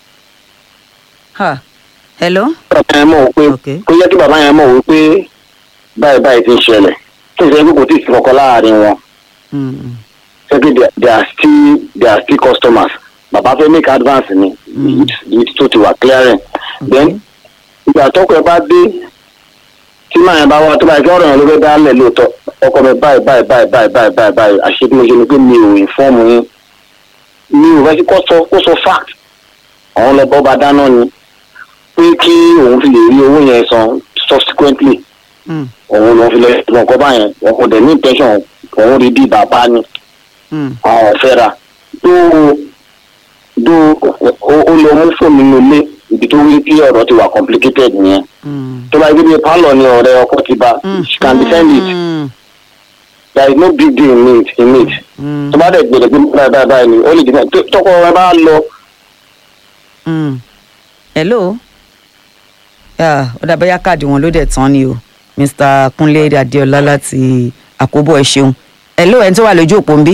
ha. hello. bàbá yẹn mọ̀ wípé ok. kó jẹ́ kí bàbá yẹn mọ̀ wípé báyìí báyìí ti ń ṣẹlẹ̀ kí n ṣe pé kò tí ì sí kọ̀ọ̀kan láàrin wọn. Mm. ṣé pé they- they are still they are still customers bàbá fẹ́ make advance ni Mm. ibi tó ti wà clearing then ìgbà tọkọ ẹ bá dé tí màá yẹn bá wá tó báyìí kí ọ̀rọ̀ yẹn ló fẹ́ dálẹ̀ lóòótọ́ ọkọ mi báyìí báyìí báyìí báyìí báyìí báyìí báyìí àṣé bí mo ṣe ni pé mi ò inform yín mi ò fẹ́ kí kó sọ kó sọ fact àwọn lọ bọ́ bá dáná ni pé kí òun fi lè rí owó yẹn san subsequently Mm. òun lòun fi lọ ìwọ̀n kọ́ báyẹn òun kò dẹ̀ ní intention òun rí bí bàbá ni Mm. àwọn ọ̀fẹ́ra tó tó ó lọ mú fóònù nínú ilé ibi tó wí pé ọ̀rọ̀ ti wà complicated nìyẹn Mm. tó bá gbé bí pálọ̀ ni ọ̀rẹ́ ọkọ ti bá Mm. she can defend it Mm. there is no big deal in it in it Mm. tó bá dẹ̀ gbèrè pé báyìí báyìí báyìí ni ó lè dìbò tọkọ rẹ bá lọ. Mm. hello. yeah, ó dàbẹ́ yá káàdì wọn ló dẹ̀ tán ni o mr kunle adéọlá láti àkóbọ̀ ẹ ṣeun. hello ẹni tó wà lójú òpó ń bí.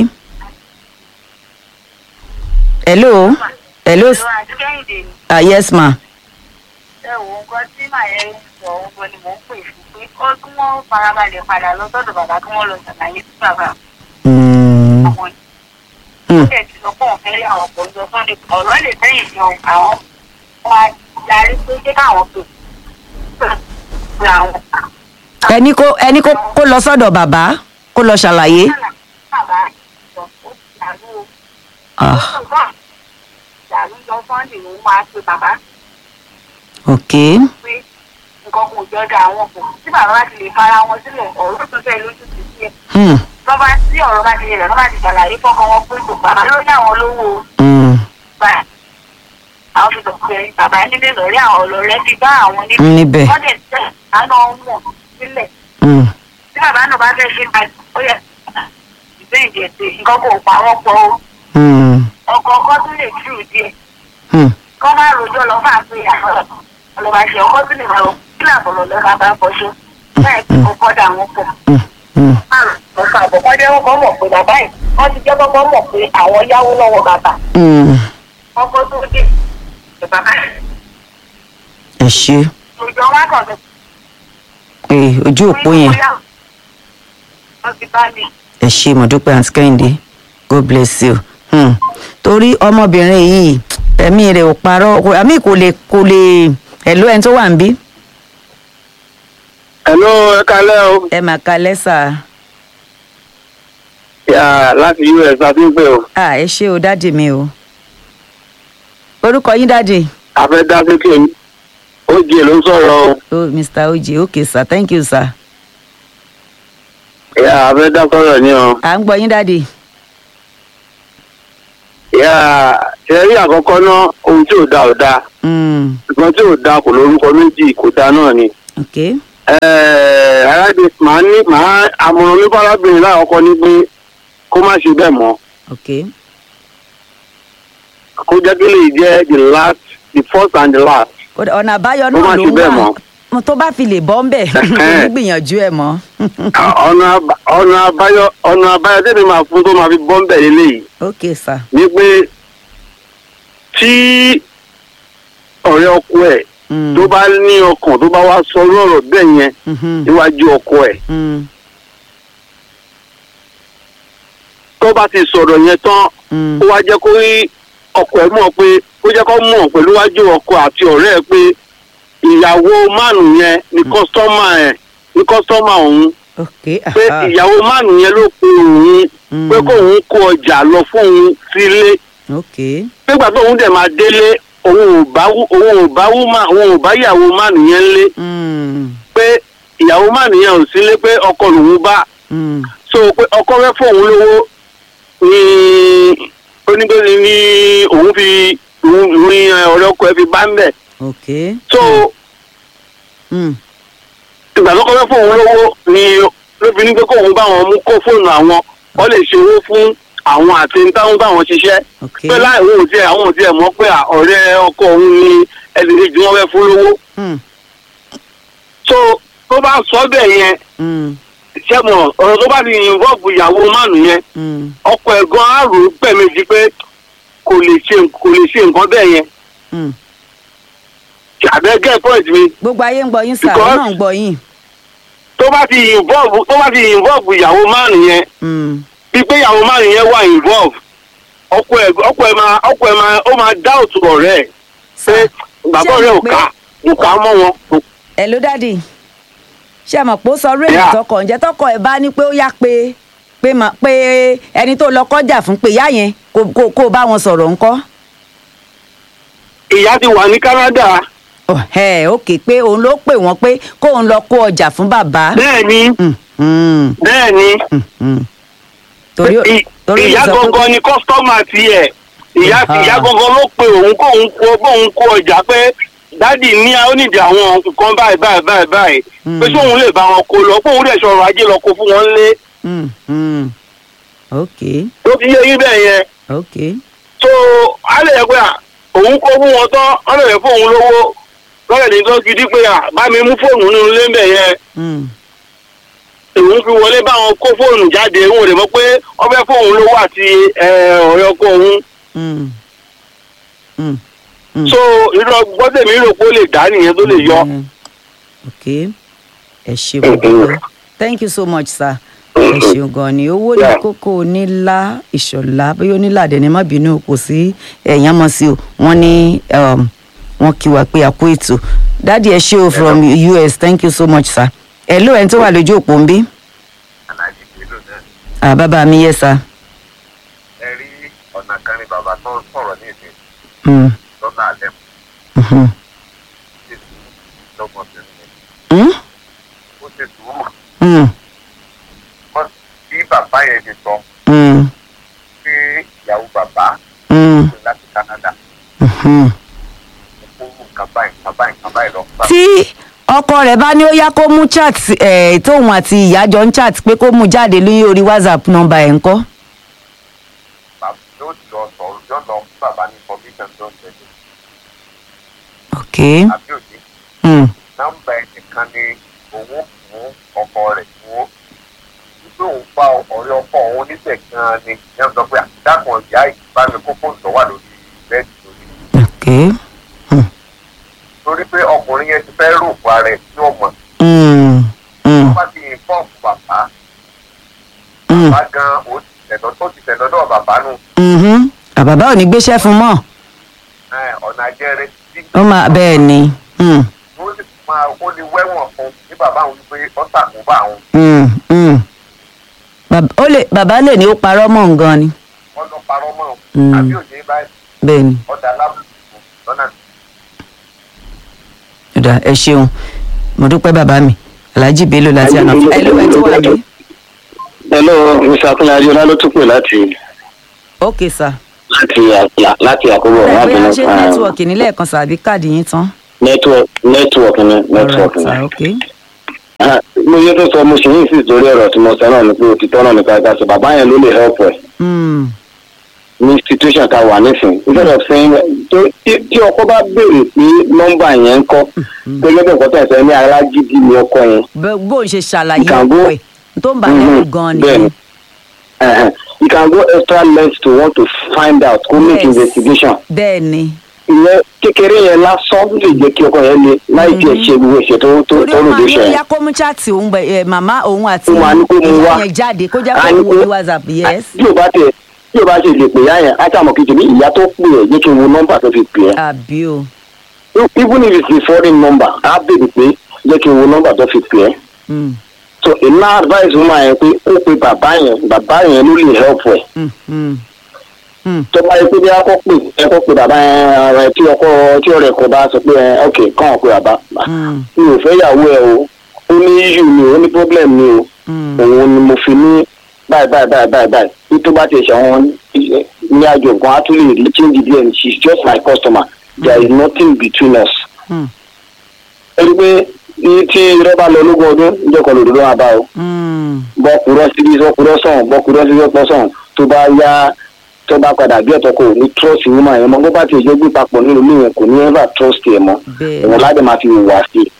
hello. hello. Ìlú àti Kẹ́hìndé ni. ah yes ma. Ẹ wo nǹkan tí màá yẹn sọ ọgbọ́n ni mò ń pè fún pé ó kí wọ́n farabalẹ̀ padà lọ sọ́dọ̀ bàbá kí wọ́n lọ ṣàlàyé fún bàbá Mm. ọmọ yìí. Mm. Ó dẹ̀ ti sọ fún òfin rí àwọn ọ̀pọ̀ ìjọ sọ́dọ̀ ọ̀rọ̀ lè tẹ́yìn jọ àwọn máa darí pé ṣé káwọn pè pé àwọn ẹni kó ẹni kó kó lọ sọ́dọ̀ bàbá kó lọ ṣàlàyé. bàbá ìjọ ó ti dàrú o. ah Ó sọ dàrú jọ Sunday ló máa pe bàbá ok. pé nǹkan kò jọjà àwọn kò tí bàbá bá ti lè fara wọn sílẹ̀ ọ̀rọ̀ tó fẹ́ lójú ti sí ẹ̀. Hmm. Lọ́ba tí ọ̀rọ̀ bá ti yẹ lọ́ba ti ṣàlàyé fọ́kàn wọn pé kò bàbá ló ní àwọn olówó Hmm. báyìí. Àwọn fi sọ̀rọ̀ pé bàbá nílé lọ́rí àwọn ọlọ́rẹ́ ti bá àwọn Mm, níbẹ̀. Wọ́n dẹ̀ tẹ̀ àná wọn sílẹ̀. Hmm. Tí bàbá náà bá fẹ́ ṣe báyìí, ó yẹ ìbéèrè ẹ̀sẹ̀ nǹkan kò pa wọ́n pọ̀ o. Hmm. Ọkọ̀ ọkọ̀ tún lè tú díẹ̀. Hmm. Kọ́ máa rojọ́ lọ máa pe àwọn ọlọ́ba ṣe ọkọ̀ tún lè máa lọ kí làbọ̀lọ̀ lọ́ka bá fọṣọ. Báyìí kí ọkọ̀ dà wọ́n pọ̀. Hmm. Hmm. Ọ̀sán àbọ̀kọ́ jẹ́ wọ́n kọ́ mọ̀ pé bàbá yìí wọ́n ti jẹ́ kọ́kọ́ mọ̀ pé àwọn yáwó lọ́wọ́ bàbá. Hmm. Ọkọ̀ tó dé bàbá yìí. ẹ ṣe Òjò wọn kàn lọ ee ojú òpó yẹn wọ́n ti bá mi. ẹ ṣe mo dúpẹ́ àǹtí kẹ́hìndé god bless you. Hmm. torí ọmọbìnrin yìí ẹ̀mí rẹ̀ ò parọ́ kò- àmì kò lè kò lè ẹ̀lú ẹni tó wà ń bí. hello ẹ kalẹ́ o ẹ mà kalẹ́ sà. yà láti us àti ń pè o ah ẹ ṣe o dáàdì mi o. orúkọ yín dáàdì. afẹ́ dá sókè ó jẹ́ ló ń sọ̀rọ̀ o oh mr oji okay sir thank you sir. yà afẹ́ dá sọ̀rọ̀ ni o à ń gbọ́ yín dáàdì. yà ṣẹ́rí àkọ́kọ́ náà ohun tí ò da ò da Hmm. ṣùgbọ́n tí ò da kò lórúkọ méjì kò da náà ni okay. arábìnrin màá ní màá àmọ̀ràn mi fún arábìnrin láwọn ọkọ ní pé kó má ṣe bẹ́ẹ̀ mọ́ ok kó jẹ́ kí lè jẹ́ the last the first and the last. ọ̀nà àbáyọ Kó má náà ló ṣe bẹ́ẹ̀ wà mọ́. tó bá fi lè bọ́ ń bẹ̀ kò ní gbìyànjú ẹ̀ mọ́. ọ̀nà àbá- ọ̀nà àbáyọ ọ̀nà àbáyọ tẹ́lẹ̀ máa fún tó máa fi bọ́ ń bẹ̀ lélẹ́yìí ok sir. ni pé tí ọ̀rẹ́ ọkọ ẹ̀ Mm. tó bá ní ọkàn tó bá wá sọ lọ́rọ̀ bẹ́ẹ̀ yẹn Mhm. níwájú ọkọ ẹ̀ Mm. tó bá ti sọ̀rọ̀ yẹn tán Mm. ó wá jẹ́ kó rí ọkọ ẹ̀ mọ̀ pé ó jẹ́ kó mọ̀ pẹ̀lú wájú ọkọ àti ọ̀rẹ́ ẹ̀ pé ìyàwó mánu yẹn ni kọ́sítọ́mà ẹ̀ ni kọ́sítọ́mà òun ok pé aha. ìyàwó mánu yẹn ló pe òun Mm. pé kóun kó ọjà lọ fún òun sílé ok nígbà tó òun dẹ̀ máa délé òun ò bá wú- òun ò bá wú má òun ò bá ìyàwó mánu yẹn lé Mm. pé ìyàwó mánu yẹn ò sílé pé ọkọ lòun bá Mm. so pé ọkọ fẹ́ fóun lówó ní onígbèsè ní òun fi òun ní ọ̀rẹ́ ọkọ ẹ̀ fi bá ń bẹ̀ ok so Mm. ìgbà tó kọ́ fẹ́ fóun lówó ni ló fi ní pé kóun bá wọn mú kó fóònù àwọn wọ́n lè ṣe owó fún àwọn àti táwọn báwọn ṣiṣẹ́ ok pé láì wọ́n ò tiẹ̀ àwọn ò tiẹ̀ mọ̀ pé à, ọ̀rẹ́ ọkọ òun ni ẹni kejì wọn fẹ́ fún lówó Mm. so tó bá sọ bẹ́ẹ̀ yẹn Mm. ṣẹ́mọ̀ ọ̀rọ̀ tó bá ti involve ìyàwó mánu yẹn Mm. ọkọ ẹ̀ gan á rò ó pẹ̀mẹ́jì pé kò lè ṣe kò lè ṣe nǹkan bẹ́ẹ̀ yẹn Mm. àbẹ́gẹ́ point mi gbogbo ayé ń gbọ́ yín sir Because- òun náà ń gbọ́ yín. tó bá ti involve tó bá ti involve ìyàwó mánu yẹn Mm. bí pé ìyàwó mánu yẹn wà involve ọkọ ẹ̀ ọkọ ẹ̀ máa ọkọ ẹ̀ máa ó máa doubt ọ̀rẹ́ ẹ̀ pé sir bàbá ọ̀rẹ́ ò ká ò ká mọ́ wọn. ẹ ló dádì ṣé ẹ mọ̀ pé ó sọ rédíò Yeah. tọkọ ǹjẹ́ tọkọ ẹ̀ bá ní pé ó yá pé pé mà pé ẹni tó lọ kọjá fún pé ìyá yẹn kó kó kó bá wọn sọ̀rọ̀ ńkọ́. ìyá ti wà ní Canada Oh, ẹ ok pé òun ló pè wọ́n pé kóun lọ kó ọjà fún bàbá. bẹ́ẹ̀ ni Mm, mm, bẹ́ẹ̀ ni mm, mm. torí ì- torí ìyá ó sọ pé- gangan ni kọ́sítọ́mà tiẹ̀ ìyá Ah. ìyá gangan ló pe òun kóun kó bóun kó ọjà pé dádì ní ó nídìí àwọn nǹkan báyìí báyìí báyìí báyìí Mm. pé sóun lè bá wọn kó lọ kóun dẹ̀ sọ̀rọ̀ ajé lọ kó fún wọn lé Mm, mm. ok tó fi yé yín bẹ́ẹ̀ yẹn ok tó á lè yẹ pé à, òun kó fún wọn tán wọ́n lè fẹ́ fóun lówó lọ́rẹ̀ ní tó gidi pé à bá mi mú fóònù nínú ilé ń bẹ̀ yẹn Mm, òun fi wọlé bá wọn kó fóònù jáde òun ò lè mọ̀ pé wọ́n fẹ́ fóun lówó àti ẹ̀, ọ̀rẹ́ ọkọ òun mm, mm, mm. so irú ọgbọ́n tèmi rò pé ó lè dá nìyẹn tó lè yọ. Mm. ok ẹ ṣe gbogbo thank you so much sir ẹ ṣeun gan ni owó ní Yeah. kókó onílà ìṣọ̀lá bóyá onílà dẹ̀ ní má bínú kò sí ẹ̀yàn mọ̀ sí o wọ́n ní um, wọ́n kí wa pé a kú ètò dáàdi ẹ ṣe o from U S thank you so much sir ẹ ló ẹni tó wà lójú òpó ń bí aláàjì nílò náà ah, bàbá mi yẹ sir. ẹ rí ọ̀nà kan ní bàbá tó ń sọ̀rọ̀ ní ìsìn Mm, lọ́nà àlẹ́ mhm. ṣe sùúrù lọ́mọbìnrin yẹn Mm, ó ṣe sùúrù mm, wọ́n bí bàbá yẹn ti sọ mm, pé ìyàwó bàbá mm, ṣe láti Canada mhm. ó kó nǹkan báyìí nǹkan báyìí nǹkan báyìí lọ. tí ọkọ rẹ̀ bá ní ó yá kó mú chat ẹ̀ tóun àti ìyá jọ ń chat pé kó mú jáde lórí orí whatsapp nọ́mbà ẹ̀ ńkọ́. bàbá yóò lọ sọ̀rọ̀ yóò lọ fún bàbá ní information tó ń tẹ̀lé ok àbí òní mm, nọ́mbà ẹnìkan ní òun fún ọkọ rẹ̀ fún ó ìgbé òun bá ọ̀rẹ́ ọkọ òun níbẹ̀ gan-an ni yẹn sọ pé àdákan ìyá ìbá mi kó fóònù tó wà lórí bẹ́ẹ̀dì lórí ok torí pé ọkùnrin yẹn ti fẹ́ rò fún ara ẹ̀ tí ó mọ̀ mm, mm, wọ́n bá ti inform bàbá mm, bàbá gan-an ó ti tẹ̀dọ̀ tó ti tẹ̀dọ̀ dọ̀ bàbá nù mhm. àbàbà ò ní gbéṣẹ́ fún mọ́ ẹ̀, ọ̀nà ajẹ́rẹ́ tí ó máa bẹ́ẹ̀ ni mm, ó sì máa ó lè wẹ́wọ̀n fún ní bàbá àwọn wípé ó ṣàkóbá àwọn mm, mm. Bàb- ó lè- bàbá lè ní ó parọ́ mọ́ nǹkan ni wọ́n lọ parọ́ mọ́ Mm. àbí òye báyìí bẹ́ẹ̀ ni ọ̀dà alábùkù lọ́nà ọ̀dà ẹ ṣeun mo dúpẹ́ bàbá mi alhaji bello láti àná ẹ ló ẹ tó wà mí. hello mr akunle adiola ló tún pè láti ok sir. láti láti àkóbọ̀ ẹ bóyá lábẹ́nu ṣé nẹ́tíwọ̀kì nílẹ̀ kan sàbí káàdì yín tán. network network ni network Alright, ni sir, ok mo yẹ tó sọ mo ṣe yín sí ìtòrí ọ̀rọ̀ tí mo sọ náà ni pé òtítọ́ náà nípa ẹ̀ka sọ bàbá yẹn ló lè help ẹ̀ ní situation ta wà nísìn instead of saying tí ọkọ bá béèrè pé nọ́mbà yẹn ń kọ́ gẹ́gẹ́ bí ọkọ tẹ̀sán ní alágídí ni ọkọ yẹn. bó ń ṣe ṣàlàyé ọkọ ẹ̀ tó ń bà lẹ́rù gan-an ni. You can go extra lengths to want to find out kó make investigation. bẹ́ẹ̀ni. ìyẹn kékeré yẹn lásán lè jẹ́ kí ọkọ yẹn lè láì tiẹ̀ ṣe gbogbo ìṣe tó tó tó lòdì ṣe. torí ó máa ń yá kó mú chaati òun bẹ màmá òun àti ìyá yẹn jáde kó jẹ́ kó wọlé whatsapp yes. bí o bá tẹ bí o bá ṣe lè pè yá yẹn á sàmọ̀ kejì ní ìyá tó pè ẹ́ jẹ́ kí n wo nọ́mbà tó fi pè ẹ́. àbí o. even if it's a foreign number á bèrè pé jẹ́ kí n wo nọ́mbà tó fi pè ẹ́. so iná advice woman yẹn pé ó pe bàbá yẹn bàbá yẹn ló lè help ẹ̀. tó bá yẹ pé bí akọ pè ẹkọ pé bàbá yẹn tí ọkọ tí ọ̀rẹ́ kọ bá sọ pé ok kàn án pé bàbá mi ò fẹ́ yàwó ẹ o ó ní issue mi ó ní problem mi o òun ni mo fi ní báyìí báyìí báyìí báyìí báyìí bí tó bá ti ṣe àwọn ní àjò nǹkan á tún lè rí change díẹ̀ she is just my customer there is nothing between us. ẹ rí i pé tí irọ́ bá lọ lógún ọdún ìjọkọ̀ lòdòdó máa bá o bọ́kùrọ́ síbi sọ́kùrọ́ sọ̀hún bọ́kùrọ́ síbi sọ́kùrọ́ sọ̀hún tó bá yá tó bá padà bí ọ̀tọ̀ kò ní trust woman yẹn mọ́ bó bá ti ṣe gbé papọ̀ nínú ilé yẹn kò ní ever trust ẹ̀ mọ́ òun ládé máa fi wà sí i.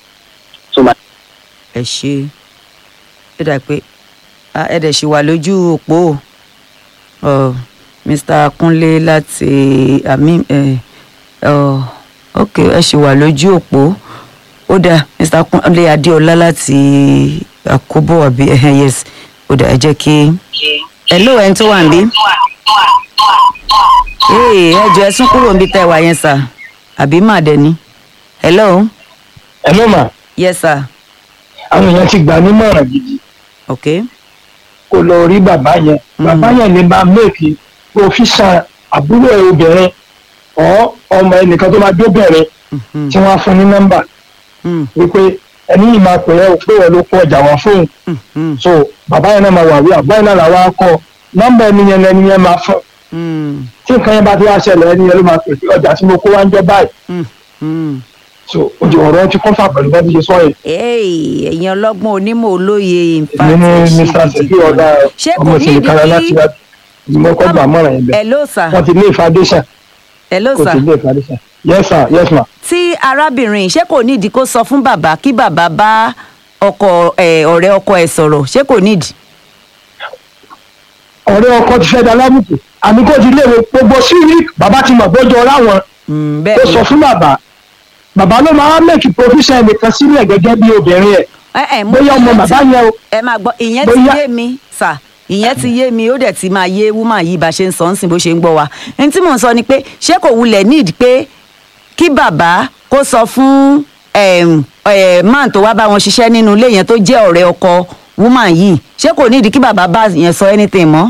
ẹ ṣe é dà pé ẹ dẹ̀ ṣì wà lójú òpó Mr. Kúnlé láti àmì ok ẹ ṣì wà lójú òpó ó dà Mr. Kúnlé Adéọlá láti Àkóbọ̀ àbí yes ó dà ẹ jẹ́ kí hello ẹni tó wà níbí ee ẹ jọ ẹ sún kúrò níbi tẹ́ wà yẹn sà àbí mà dẹ ni hello. hello ma. yes sir. àwọn èèyàn ti gbà nímọ̀ràn gidi. ok. kó lọ rí bàbá yẹn bàbá yẹn lè máa méèkì òfìsà àbúrò ẹ obìnrin ọ ọmọ ẹnìkan tó máa dóbìnrin tí wọ́n á fún ní nọ́mbà wípé ẹni yìí máa pè é pé wọ́n ló kó ọjà wọn fóun so bàbá yẹn náà máa wà wí àbúrò yẹn náà làwọn á kọ nọ́mbà ẹni yẹn lẹni yẹn máa fún tí nǹkan yẹn bá ti wá ṣẹlẹ̀ ẹni yẹn ló máa pè pé ọjà tí mo kó wá ń jọ báyìí so ojú ọ̀rọ̀ ti kọ́ fà pẹ̀lú bẹ́ẹ̀ bí ṣe sọ yẹn. ẹ̀yin ọlọ́gbọ́n onímọ̀ olóye ìfàtí ṣe kò ní ìdí mo kọ́ gbà mọ́ra yẹn bẹ́ẹ̀ hello sir wọ́n ti lé foundation hello sir kò ti lé foundation yes sir yes ma. tí arábìnrin ṣé kò nídìí kó sọ fún bàbá kí bàbá bá ọkọ ọ̀rẹ́ ọkọ ẹ̀ sọ̀rọ̀ ṣé kò nídìí. ọ̀rẹ́ ọkọ ti fẹ́ da lábùkù àmì kò ti léwe gbogbo sírí bàbá ti mọ̀ bọ́jọ́ ráwọn ó sọ fún bàbá bàbá ló máa mẹ́kì provision nìkan sílẹ̀ gẹ́gẹ́ bí obìnrin ẹ̀ bóyá ọmọ bàbá yẹn o. ẹ máa gbọ́ ìyẹn ti yé mi sà ìyẹn ti yé mi ó dẹ̀ ti máa yé woman yìí bá ṣe ń sọ ń sìn bó ṣe ń gbọ́ wa ní tí mò ń sọ ni pé ṣé kò wulẹ̀ need pé kí bàbá kó sọ fún man tó wá bá wọn ṣiṣẹ́ nínú ilé yẹn tó jẹ́ ọ̀rẹ́ ọkọ woman yìí ṣé kò need kí bàbá bá yẹn sọ anything mọ́.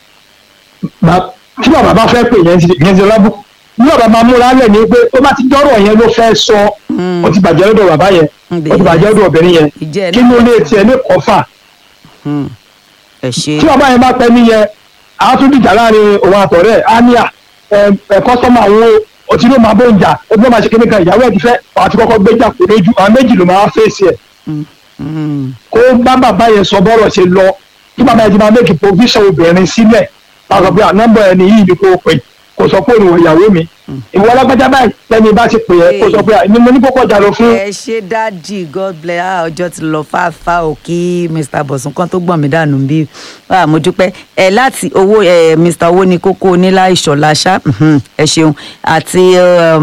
tí bàbá bá fẹ́ pè yẹn ti lábùkù ní ọ̀rọ̀ máa múra lẹ̀ ní pé ó bá ti dọ́rọ̀ yẹn ló fẹ́ sọ ó ti bàjẹ́ lọ́dọ̀ bàbá yẹn ó ti bàjẹ́ lọ́dọ̀ obìnrin yẹn kí ló lè tiẹ̀ ní kọ́fà. tí bàbá yẹn bá pẹ́ níyẹn àwọn tún dìjà láàrin òun àtọ̀rẹ́ á ní à ẹ̀ kọ́sọ́mà àwọn òtí ló máa bó ń jà ó bí wọ́n máa ṣe kíní kan ìyàwó ẹ̀ ti fẹ́ àti kọ́kọ́ gbé jà kó lójú àwọn méjì ló máa fèsì ẹ̀. kó bá bàbá yẹn sọ bọ́rọ̀ ṣe lọ kí bàbá yẹn ti máa make provision obìnrin sílẹ̀ pàṣẹ pé ànọ́mbà ẹni yìí ni kò pè kò sọ pé òun ìyàwó mi ìwọ ọlọ́gbẹ́já báyìí lẹ́ni bá ti pè é kò sọ pé ni mo ní kókó jà lọ fún. ẹ ṣe dájì god bless ah ọjọ́ ti lọ fáfá ò kí mr bọ̀sùn kan tó gbọ̀n mí dànù bí ah mo dúpẹ́ ẹ láti owó ẹ mr owó ní kókó onílà ìṣọ̀lá ṣá ẹ ṣeun àti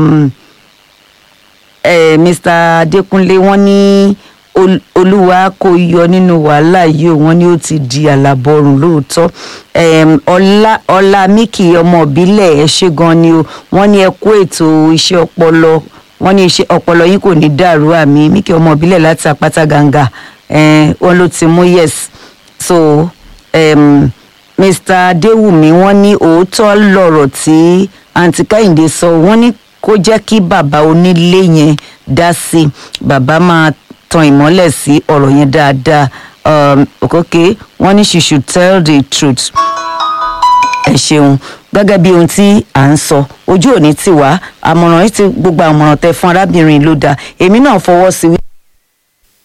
ẹ mr adékúnlé wọ́n ní olúwa kò yọ nínú wàhálà yìí o wọ́n ní ó ti di àlàbọrùn lóòótọ́ ọlá ọlá míkì ọmọ ìbílẹ̀ ẹ ṣé gan ni o wọ́n ní ẹ kó ètò iṣẹ́ ọpọlọ wọ́n ní iṣẹ́ ọpọlọ yín kò ní dàrú àmì míkì ọmọ ìbílẹ̀ láti àpáta gàǹgà wọ́n ló ti mú yes so um, mr adéwùmí wọ́n ní òótọ́ lọ̀rọ̀ tí àǹtí kẹ́hìndé sọ wọ́n ní kó jẹ́ kí bàbá onílé yẹn dá sí bàbá máa tan ìmọ́lẹ̀ sí ọ̀rọ̀ yẹn dáadáa òkòkè wọ́n ní she should tell the truth. ẹ ṣeun gẹ́gẹ́ bí ohun tí à ń sọ ojú òní ti wá àmọ̀ràn yìí ti gbogbo àmọ̀ràn tẹ fún arábìnrin ló dáa èmi náà fọwọ́ sí.